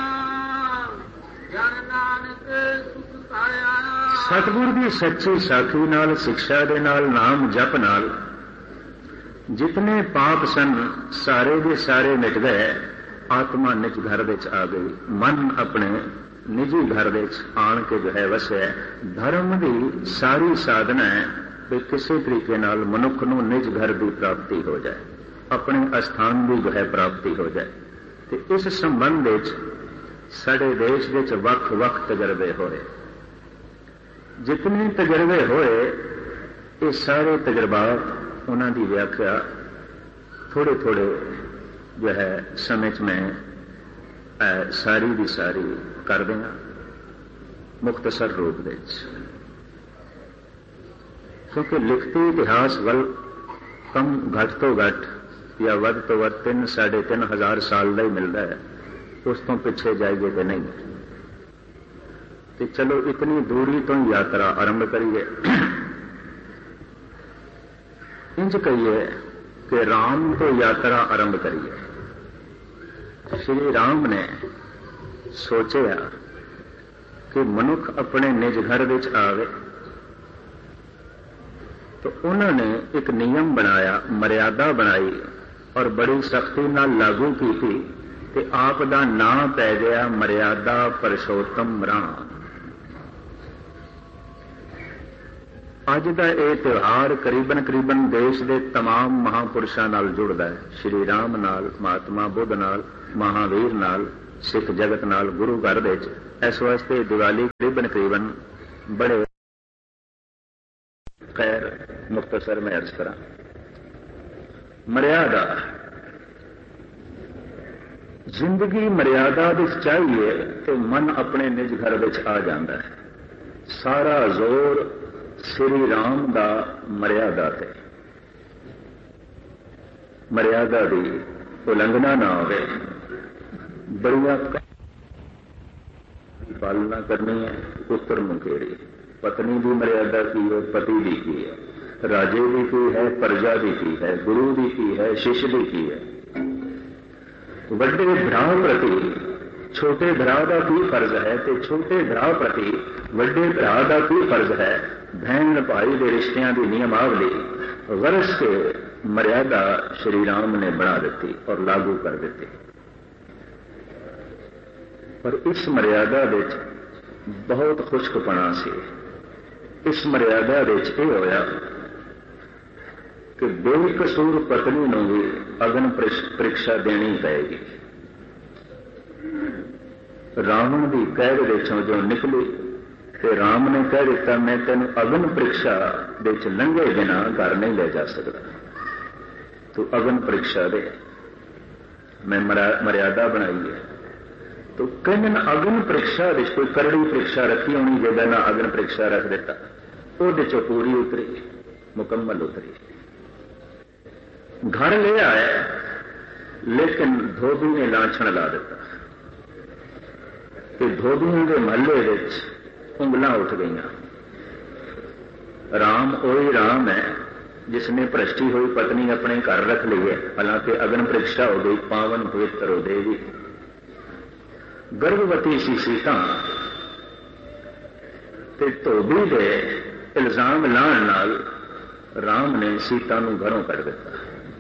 S3: जन नानक सुख पाया।
S2: सतगुरु की सच्ची साखी नाल, शिक्षा के नाल, नाम जप नाल जितने पाप सन सारे के सारे मिट गए। आत्मा निज घर आ गई, मन अपने निजी घर आन के जो है वसे। धर्म की सारी साधना है कि किसी तरीके नाल मनुख नूं निज घर की प्राप्ति हो जाए, अपने स्थान की जो है प्राप्ति हो जाए। तो इस संबंध साडे देश विच वख-वख तजर्बे होए। जितने तजर्बे होए ये सारे तजर्बात उन्हां दी व्याख्या थोड़े थोड़े जो है समय मैं सारी की सारी कर देना मुख्तसर रूप में। क्योंकि लिखती इतिहास वल कम घट तो घट या वध तो वध 3-3.5 साल का ही मिलता है। उस तो पिछे जाइए तो नहीं। तो चलो इतनी दूरी तो यात्रा आरंभ करिए। इंज कहिए कि राम तो यात्रा आरंभ करिए। श्री राम ने सोचा कि मनुख अपने निज घर विच आवे तो उन्होंने एक नियम बनाया, मर्यादा बनाई और बड़ी सख्ती नाल लागू की थी ਤੇ ਆਪ ਦਾ ਨਾਂ ਪੈ ਗਿਆ ਮਰਿਆਦਾ ਪੁਰਸ਼ੋਤਮ ਰਾਮ। ਅੱਜ ਦਾ ਇਹ ਤਿਉਹਾਰ ਕਰੀਬਨ ਦੇਸ਼ ਦੇ तमाम ਮਹਾਂਪੁਰਸ਼ਾਂ ਨਾਲ ਜੁੜਦਾ ਹੈ। ਸ਼੍ਰੀ ਰਾਮ ਨਾਲ, ਮਹਾਤਮਾ ਬੁੱਧ ਨਾਲ, ਮਹਾਵੀਰ ਨਾਲ, ਸਿੱਖ ਜਗਤ ਨਾਲ, ਗੁਰੂ ਘਰ ਵਿੱਚ। ਇਸ ਵਾਸਤੇ ਦੀਵਾਲੀ ਕਰੀਬਨ ਬੜੇ ਖੈਰ ਮੁਖਤਸਰ ਮੈਂ ਅਰਜ਼ ਕਰਾਂ। ਮਰਿਆਦਾ ਜ਼ਿੰਦਗੀ ਮਰਿਆਦਾ ਵਿੱਚ ਚਾਹੀਏ ਤੇ ਮਨ ਆਪਣੇ ਨਿਜ ਘਰ ਵਿੱਚ ਆ ਜਾਂਦਾ ਹੈ। ਸਾਰਾ ਜ਼ੋਰ ਸ੍ਰੀ ਰਾਮ ਦਾ ਮਰਿਆਦਾ ਤੇ। ਮਰਿਆਦਾ ਦੀ ਉਲੰਘਣਾ ਨਾ ਹੋਵੇ। ਬੜੀਆਂ ਪਾਲਣਾ ਕਰਨੀ ਹੈ। ਪੁੱਤਰ ਨੂੰ ਕਿਹੜੀ, ਪਤਨੀ ਦੀ ਮਰਿਆਦਾ ਕੀ ਹੈ, ਪਤੀ ਦੀ ਕੀ ਹੈ, ਰਾਜੇ ਦੀ ਕੀ ਹੈ, ਪ੍ਰਜਾ ਦੀ ਕੀ ਹੈ, ਗੁਰੂ ਦੀ ਕੀ ਹੈ, ਸ਼ਿਸ਼ ਦੀ ਕੀ ਹੈ। ਵੱਡੇ ਭਰਾ ਪ੍ਰਤੀ ਛੋਟੇ ਭਰਾ ਦਾ ਕੀ ਫਰਜ਼ ਹੈ ਤੇ ਛੋਟੇ ਭਰਾ ਪ੍ਰਤੀ ਵੱਡੇ ਭਰਾ ਦਾ ਕੀ ਫਰਜ਼ ਹੈ। ਭੈਣ ਭਾਈ ਦੇ ਰਿਸ਼ਤਿਆਂ ਦੀ ਨਿਯਮਾਵਲੀ ਗਰਜ ਕੇ ਮਰਿਆਦਾ ਸ਼੍ਰੀ ਰਾਮ ਨੇ ਬਣਾ ਦਿੱਤੀ ਔਰ ਲਾਗੂ ਕਰ ਦਿੱਤੀ। ਪਰ ਇਸ ਮਰਿਆਦਾ ਵਿੱਚ ਬਹੁਤ ਖੁਸ਼ਕਪਣਾ ਸੀ। ਇਸ ਮਰਿਆਦਾ ਵਿੱਚ ਇਹ ਹੋਇਆ ਕਿ ਬੇਕਸੂਰ ਪਤਨੀ ਨੂੰ ਵੀ ਅਗਨ ਪ੍ਰੀਖਿਆ ਦੇਣੀ ਪਏਗੀ। ਰਾਵਣ ਦੀ ਕੈਦ ਵਿੱਚੋਂ ਜੋ ਨਿਕਲੀ ਤੇ ਰਾਮ ਨੇ ਕਹਿ ਦਿੱਤਾ, ਮੈਂ ਤੈਨੂੰ ਅਗਨ ਪ੍ਰੀਖਿਆ ਵਿੱਚ ਲੰਘੇ ਬਿਨਾਂ ਘਰ ਨਹੀਂ ਲੈ ਜਾ ਸਕਦਾ, ਤੂੰ ਅਗਨ ਪ੍ਰੀਖਿਆ ਦੇ। ਮੈਂ ਮਰਿਆਦਾ ਬਣਾਈ ਹੈ। ਤੋ ਕਹਿੰਦੇ ਅਗਨ ਪ੍ਰੀਖਿਆ ਵਿੱਚ ਕੋਈ ਕਰੜੀ ਪ੍ਰੀਖਿਆ ਰੱਖੀ ਹੋਣੀ, ਜਿਹਦਾ ਨਾ ਅਗਨ ਪ੍ਰੀਖਿਆ ਰੱਖ ਦਿੱਤਾ, ਉਹਦੇ ਚੋਂ ਪੂਰੀ ਉਤਰੀ, ਮੁਕੰਮਲ ਉਤਰੀ। घर ले आया, लेकिन धोबी ने लाछण ला दिता कि धोबियों के महल्ले विच उंगलां उठ गईयां। राम वही राम है जिसने भ्रष्टी हुई पत्नी अपने घर रख ली है। हालांकि अग्न परीक्षा हो गई, पावन पवित्र हो देवी। गर्भवती सी सीता ते धोबी दे इल्जाम लाण नाल राम ने सीता नूं घरों कढ दिता।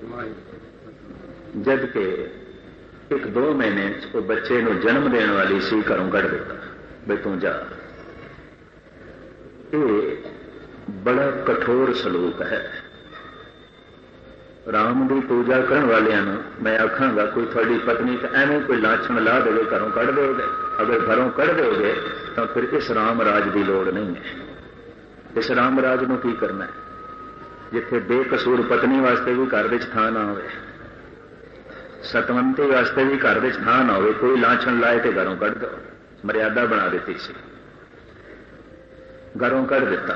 S2: जबकि 1-2 महीने वो बच्चे को जन्म देने वाली सी घरों कढ़ दिता, बे तू जा। ये बड़ा कठोर सलूक है। राम की पूजा करने वालियां मैं आखांगा, कोई थोड़ी पत्नी तो एवं कोई लाछण ला देवे घरों कढ़ दोगे। अगर घरों कढ़ दोगे तो फिर इस राम राज की लोड़ नहीं है। इस राम राज को की करना है जिथे बेकसूर पत्नी वास्ते भी घर विच थां ना होवे, सतवंती वास्ते भी घर विच थां ना होवे, कोई लाछण लाए तो घरों कढ़ दो। मर्यादा बना दी सी, घरों कढ़ दिता।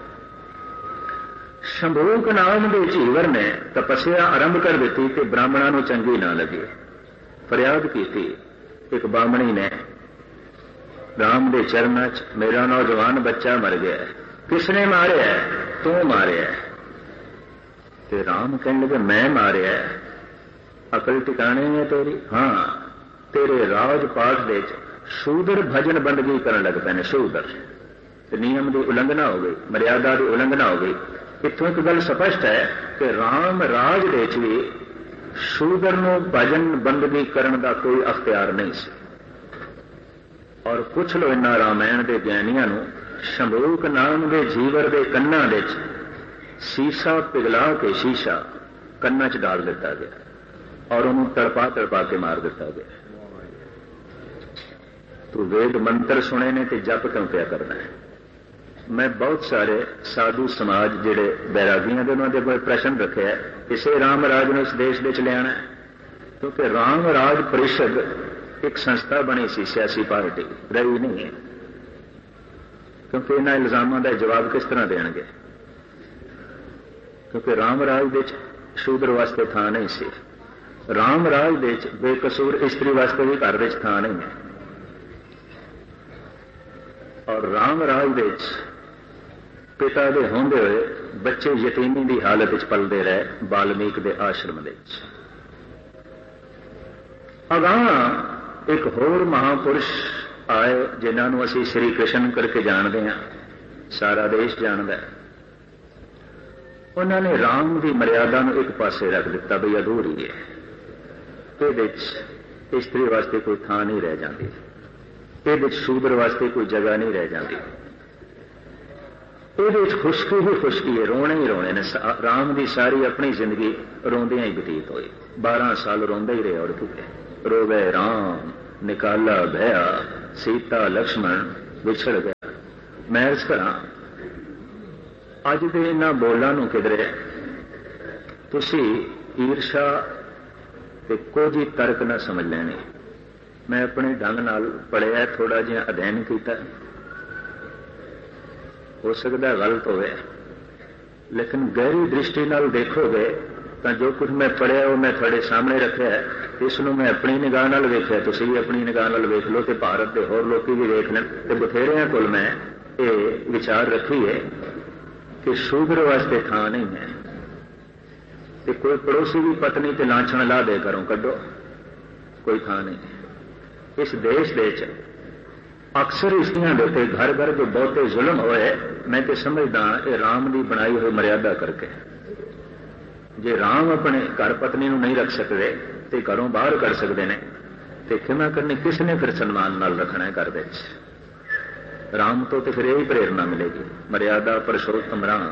S2: शंभूक नाम के झीवर ने तपस्या आरंभ कर दी कि ब्राह्मणों को चंगी ना लगे। फरियाद की थी एक बामणी ने राम के चरणों च, मेरा नौजवान बच्चा मर गया है, किसने मारे है? तू मारे है। ते राम कहने लगे मैं मारिया है, अकल टिकाने है तेरी? हाँ, तेरे राजपाठ दे शूदर भजन बंदगी करने लग पे ने। शूदर नियम की उलंघना हो गई, मर्यादा की उलंघना हो गई। इतों एक गल स्पष्ट है कि राम राज दे भी शूदर नूं भजन बंदगी करने का कोई अख्तियार नहीं सी। और पुछ लो इन्हां रामायण के ज्ञानियां नूं, शंभूक नाम के जीवर के कन्ना विच शीशा पिघला के शीशा कन्ना च डाल दिता गया और उन्होंने तड़पा के मार दिता गया। तो वेद मंत्र सुने ने तो जप क्यों क्या करना है? मैं बहुत सारे साधु समाज जिहड़े बैरागियां दे उन्होंने कोई प्रश्न रखे है, इसे राम राज ने इस देश में लियाना है, क्योंकि राम राज परिषद एक संस्था बनी सी, सियासी पार्टी रही नहीं है। क्योंकि इन्हां इल्जामों का जवाब किस तरह देंगे? क्योंकि राम राज दे शूद्र वास्ते थां नहीं सी। राम राज दे बेकसूर इस्त्री वास्ते भी घर विच थां नहीं है। और राम राज दे पिता दे होंदे हुए बच्चे यतीमी की हालत विच पलदे रहे वाल्मीकि के आश्रम दे। अगां एक होर महापुरुष आए जिन्होंने असीं श्री कृष्ण करके जानते हैं, सारा देश जानता है। उन्होंने राम की मर्यादा को एक पासे रख दिता, बई अधूरी है। इस्त्री वास्ते कोई थां नहीं रह जाती, ये शूदर वास्ते कोई जगह नहीं रह जाती। ये खुशकी ही खुशकी है, रोने ही रोने ने। राम की सारी अपनी जिंदगी रोंदियां ही बतीत हुई। 12 साल रोंदे ही रहे और कितने रोवे राम निकाला भया, सीता लक्ष्मण विछड़ गया। मैं अर्ज करा अज के इन्होंने बोलों किधरे तुसी ईर्षा ते कुछ ही तर्क ना समझ लेने। मैं अपने ढंग नाल पढ़िया, थोड़ा जिहा अध्ययन किया, हो सकता गलत होवे, लेकिन गहरी दृष्टि नाल देखोगे तो जो कुछ मैं पढ़िया वो मैं थोड़े सामने रखा है। इसनों मैं अपनी निगाह नाल वेख्या, तुसीं भी अपनी निगाह नाल वेख लो, तो भारत के होर लोग भी वेख लें। तो बथेरियां कोल मैं ये विचार रखी है कि शूद्र वास्ते थां नहीं है, तो कोई पड़ोसी भी पत्नी ते लाछण ला दे घरों कड्डो, कोई थां नहीं है। इस देश दे अक्सर इस्तियां देते घर घर जो बहुते जुल्म होए, मैं तो समझदा ये राम की बनाई हुई मर्यादा करके। जे राम अपने घर पत्नी नूं नहीं रख सकते तो घरों बाहर कर सकते हैं, तो खिमा करनी किसने फिर सन्मान नाल रखना है घर विच? राम तो फिर यही प्रेरणा मिलेगी, मर्यादा पुरुषोत्तम राम।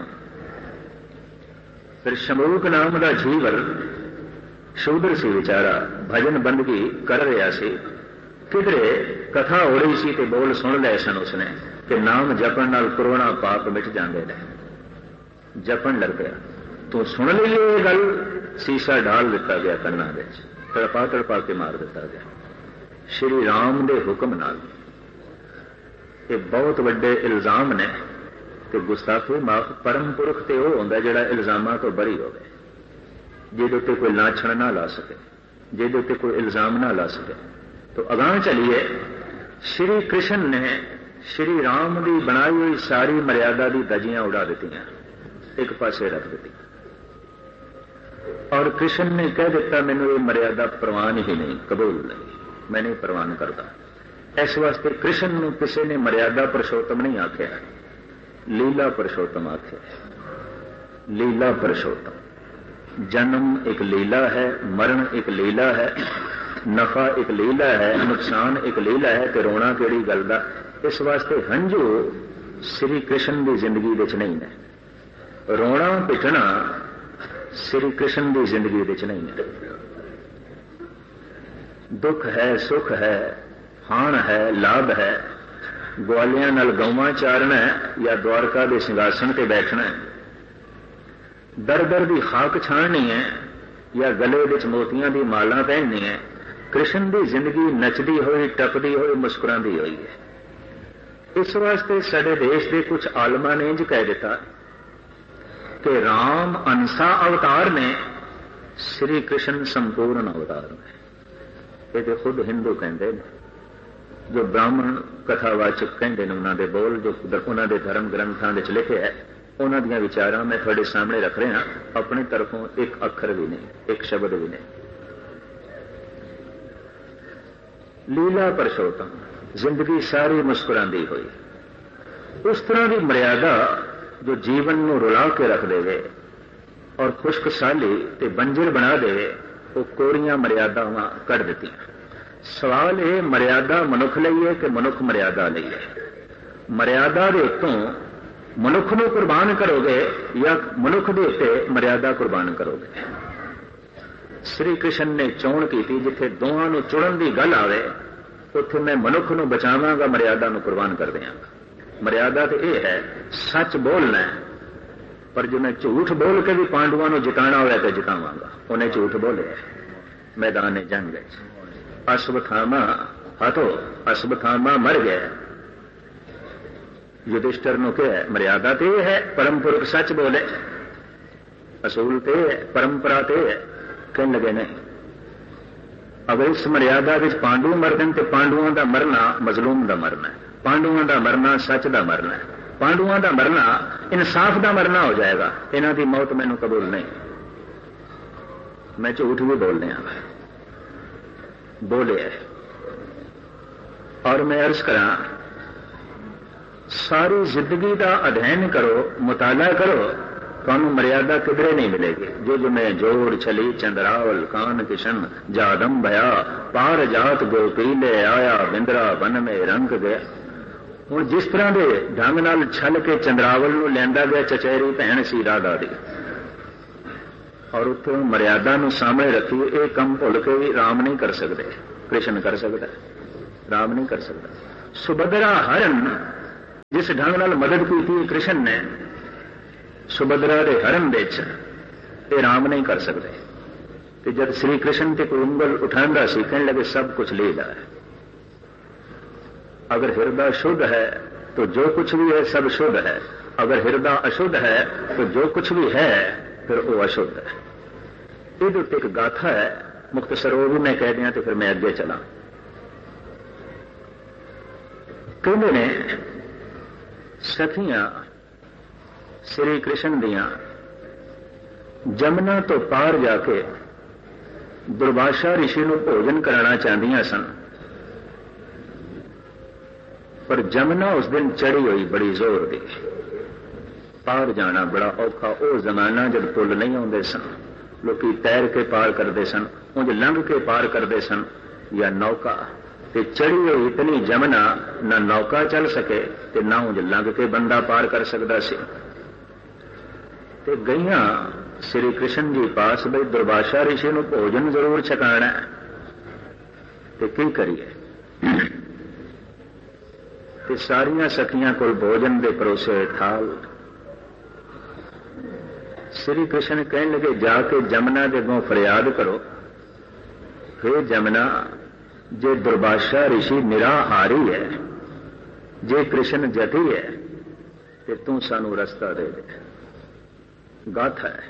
S2: फिर शमूक नाम का जीवर शूद्र सी बेचारा, भजन बंदगी कर रहा सी, किधरे कथा हो रही सी ते बोल सुन लए सन उसने कि नाम जपण नाल करोड़ां पाप मिट जाते हैं। जपण लग गया, तो सुन ली ये गल, सीसा डाल दिता गया कन्ना विच, तड़पा के मार दिता गया श्री राम दे हुक्म नाल। ये बहुत वड्डे इल्जाम ने ते गुस्ताखी माफ। परम पुरख ते वो होंदा जिहड़ा इल्जामां तो बरी होवे, जिहदे उत्ते कोई लाछण ना ला सके, जिहदे उत्ते कोई इल्जाम ना ला सके। तो अगां चलिए, श्री कृष्ण ने श्री राम की बनाई हुई सारी मर्यादा की दजियां उड़ा दित्तियां, एक पासे रख दी, और कृष्ण ने कह दिता मैनू ये मर्यादा प्रवान ही नहीं, कबूल नहीं, मैं नहीं प्रवान करता। इस वास्ते कृष्ण नूं किसी ने मर्यादा पुरुषोत्तम नहीं आख्या, लीला पुरुषोत्तम आख्या। लीला पुरुषोत्तम, जन्म एक लीला है, मरण एक लीला है, नफा एक लीला है, नुकसान एक लीला है, ते रोना केड़ी गल दा। इस वास्ते हंझू श्री कृष्ण की जिंदगी विच नहीं है, रोना पिटना श्री कृष्ण की जिंदगी विच नहीं है। दुख है, सुख है, हाण है, लाभ है, ग्वालियां नाल गौवां चारना है या द्वारका के सिंघासन ते बैठना है, दर दर की खाक छाणनी है या गले विच मोतियां दी मालां पहननी है। कृष्ण की जिंदगी नचदी हुई, टपदी हुई, मुस्कुराती हुई है। इस वास्ते साडे देश के कुछ आलमा ने इंज कह दिता कि राम अंसा अवतार ने, श्री कृष्ण संपूर्ण अवतार ने। ये खुद हिंदू कहते हैं, जो ब्राह्मण कथावाचक कहते हैं, उन्होंने बोल जो उन्होंने धर्म ग्रंथों में लिखे है, उन्होंने विचारा मैं थोड़े सामने रख रहा, अपनी तरफों एक अखर भी नहीं, एक शब्द भी नहीं। लीला पुरुषोत्तम, जिंदगी सारी मुस्कुराती हुई, उस तरह की मर्यादा जो जीवन को रुला के रख देवे और खुश्क साली ते बंजर बना देवे, वो कोरियां मर्यादावां कढ़ दित्तियां। सवाल ये मर्यादा मनुख लई है कि मनुख मर्यादा लई है? मर्यादा के उत्तों मनुख को कुर्बान करोगे या मनुख के उत्ते मर्यादा कुर्बान करोगे? श्री कृष्ण ने चोण की जिथे दोहां नूं चुड़न की गल आवे, उत्थे मैं मनुख को बचावांगा, मर्यादा को कुर्बान कर देंगा। मर्यादा तो यह है सच बोलना है, पर जो मैं झूठ बोल के भी पांडवों को जिताना होया तो जितावांगा। उन्हें झूठ बोले मैदान जंग अश्वत्थामा हतो, अश्वत्थामा मर गया। युधिष्ठिर ने कहा मर्यादा तो यह है, परम पुरख सच बोले, असूल तो है, परंपरा तो है। कहने लगे नहीं, अगर इस मर्यादा विच पांडु मरदन तो पांडवों का मरना मजलूम का मरना है, पांडवों का मरना सच का मरना है, पांडवों का मरना इंसाफ का मरना हो जाएगा। इन्हां दी मौत मैनू कबूल नहीं, मैं झूठ भी बोल रहा बोले। और मैं अर्ज करा, सारी जिंदगी का अध्ययन करो, मुताला करो, तुहानू मर्यादा किधरे नहीं मिलेगी। जो मैं जोड़ छली चंद्रावल कान किशन जादम भया पार जात गोपीले आया बिंदरा वन में रंग गया। हुण जिस तरह के ढंग नाल छल के चंद्रावल नूं लैंदा गया चचेरी भैण सी राधा दी, और उत्थों मर्यादा नूं सामने रखी, ये कम भुल के भी राम नहीं कर सकते, कृष्ण कर सकता, राम नहीं कर सकता। सुभद्रा हरण जिस ढंग नाल मदद की कृष्ण ने सुभद्रा के हरण विच, ये राम नहीं कर सकते। तो जब श्री कृष्ण ते कोई उंगल उठांदा सी, कहने लगे सब कुछ ले ला। अगर हृदय शुद्ध है तो जो कुछ भी है सब शुद्ध है, अगर हृदय अशुद्ध है तो जो कुछ भी है फिर वो अशुद्ध है। ये एक गाथा है, मुख्तसर वो भी मैं कह दिया तो फिर मैं अगे चला। कहते ने सखियां श्री कृष्ण दियां जमुना तो पार जाके दुर्वासा ऋषि को भोजन कराना चाहदियां सन, पर जमुना उस दिन चढ़ी हुई बड़ी जोर दी। पार जाना बड़ा औखा। वो जमाना जब पुल नहीं आते सन, लोग तैर के पार करते सन, उंज लंघ के पार करते सन या नौका। ते चढ़ी हुई इतनी जमुना, ना नौका चल सके ते ना उंज लंघ के बंदा पार कर सकता सी। ते गईयां श्री कृष्ण जी पास, बई दुर्वासा ऋषि को भोजन जरूर छकाना है, ते की करिए। ते सारियां सखियां कोल भोजन दे परोसे थाल। श्री कृष्ण कहने लगे जाके जमुना के अगों फरियाद करो, हे जमुना, जे दुर्वासा ऋषि निराहारी है, जे कृष्ण जति है, ते तू सानू रस्ता दे दे। गाथा है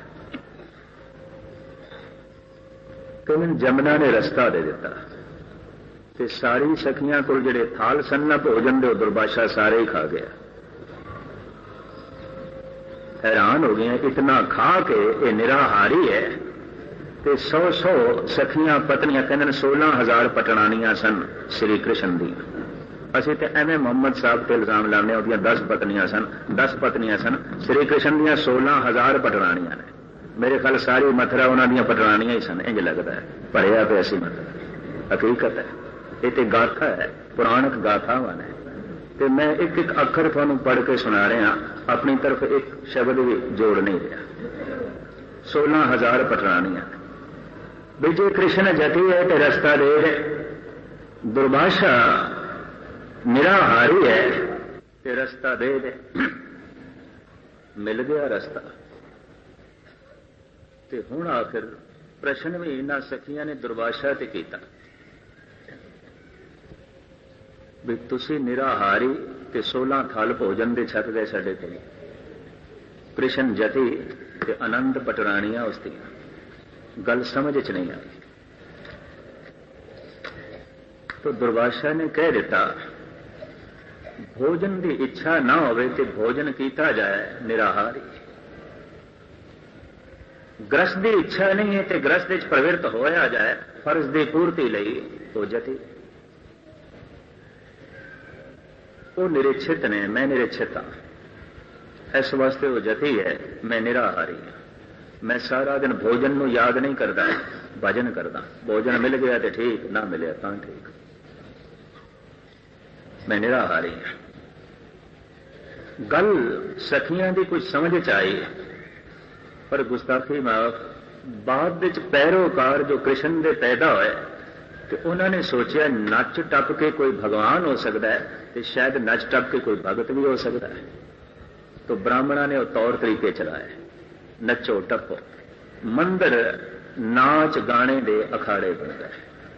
S2: कि जमुना ने रस्ता दे दिता, ते सारी सखियां को जिहड़े थाल सन ना भोजन दे, दुर्वासा सारे ही खा गया। हैरान हो गए, इतना खा के ये निराहारी है। ते 100 सखियां पत्नियां, कहते 16,000 पटरानियां सन श्री कृष्ण दी। असीं ते एवें मोहम्मद साहब ते इल्जाम लाने, उहदियां 10 पत्नियां सन, 10 पत्नियां सन। श्री कृष्ण दियां 16,000 पटरानियां ने। मेरे ख्याल सारी मथुरा उन्हां दियां पटरानियां ही सन, इंज लगदा है, भरिया पिया सी मथुरा। हकीकत है, ये तो गाथा है, पुराणक गाथावां ने। ते मैं एक एक अखर तुहानूं पढ़ के सुना रहा, अपनी तरफ एक शब्द भी जोड़ नहीं रहा। 16,000 पटरानियां। विजय कृष्ण जति है तो रस्ता दे दे, दुर्भाषा निराहारी है तो रस्ता दे दे। मिल गया रस्ता। ते हुण आखिर प्रश्न भी इन्हां सखियां ने दुर्भाषा ते कीता भी तुसी निराहारी ते 16 थाल भोजन दे छक गए साडे कोल, कृष्ण जति ते आनंद पटरानियां उसदियां। गल समझ च नहीं आई। तो दुर्वासा ने कह दिता भोजन की इच्छा ना होवे ते भोजन कीता जाए निराहारी। ग्रस्त की इच्छा नहीं है तो ग्रस्त विच प्रवृत्त होया जाए, फर्ज की पूर्ति लई तो जति। वो निरीक्षित ने, मैं निरीक्षित हाँ, इस वास्ते वो जति है, मैं निराहारी हाँ। मैं सारा दिन भोजन को याद नहीं करता, भजन करता। भोजन मिल गया तो ठीक, ना मिले तो ठीक। मैं निराहारी हाँ। गल सखियां की कुछ समझ च आई, पर गुस्ताखी माफ। बाद विच पैरोकार जो कृष्ण दे पैदा होए तो उन्होंने सोचा नच टप के कोई भगवान हो सकता है, तो शायद नच टप के कोई भगत भी हो सकता है। तो ब्राह्मणों ने वो तौर तरीके चलाए, नचो टपो। मंदिर नाच गाने दे अखाड़े बन गए।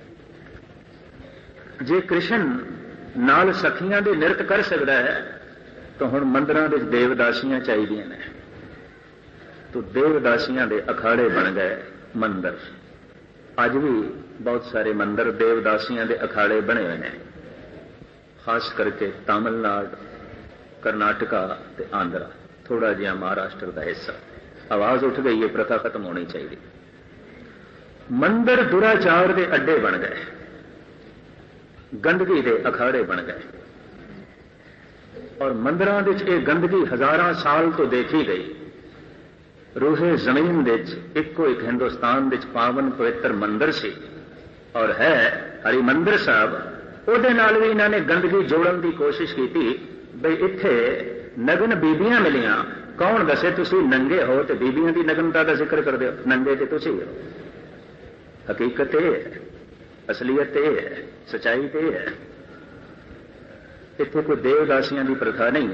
S2: जे कृष्ण नाल सखियां दे नृत्य कर सकता है तो हुण मंदिरां दे देवदासियां चाहिदियां ने। तो देवदासियां दे अखाड़े बन गए मंदिर। अज भी बहुत सारे मंदिर देवदासियां दे अखाड़े बने हुए हैं, खास करके तमिलनाडु, कर्नाटका ते आंध्रा, थोड़ा जिहा महाराष्ट्र का हिस्सा। आवाज उठ गई है, प्रथा खत्म होनी चाहिए। मंदिर दुराचार के अड्डे बन गए, गंदगी के अखाड़े बन गए। और मंदिरां विच ये गंदगी हजारां साल तो देखी गई। रूहे जमीन विच इक्को एक हिंदुस्तान विच पावन पवित्र मंदिर सी और है हरिमंदिर साहब ਉਹਦੇ ਨਾਲ ਵੀ ਇਹਨਾਂ ਨੇ ਗੰਦਗੀ ਜੋੜਨ ਦੀ ਕੋਸ਼ਿਸ਼ ਕੀਤੀ ਬਈ ਇੱਥੇ ਨਗਨ ਬੀਬੀਆਂ ਮਿਲੀਆਂ। ਕੌਣ ਦੱਸੇ ਤੁਸੀਂ ਨੰਗੇ ਹੋ ਤੇ ਬੀਬੀਆਂ ਦੀ ਨਗਨਤਾ ਦਾ ਜ਼ਿਕਰ ਕਰਦੇ ਹੋ? ਨੰਗੇ ਤੇ ਤੁਸੀਂ ਹੋ। ਹਕੀਕਤ ਇਹ ਹੈ, ਅਸਲੀਅਤ ਇਹ ਹੈ, ਸਚਾਈ ਤੇ ਇਹ ਹੈ। ਇੱਥੇ ਕੋਈ ਦੇਵਦਾਸੀਆਂ ਦੀ ਪ੍ਰਥਾ ਨਹੀਂ।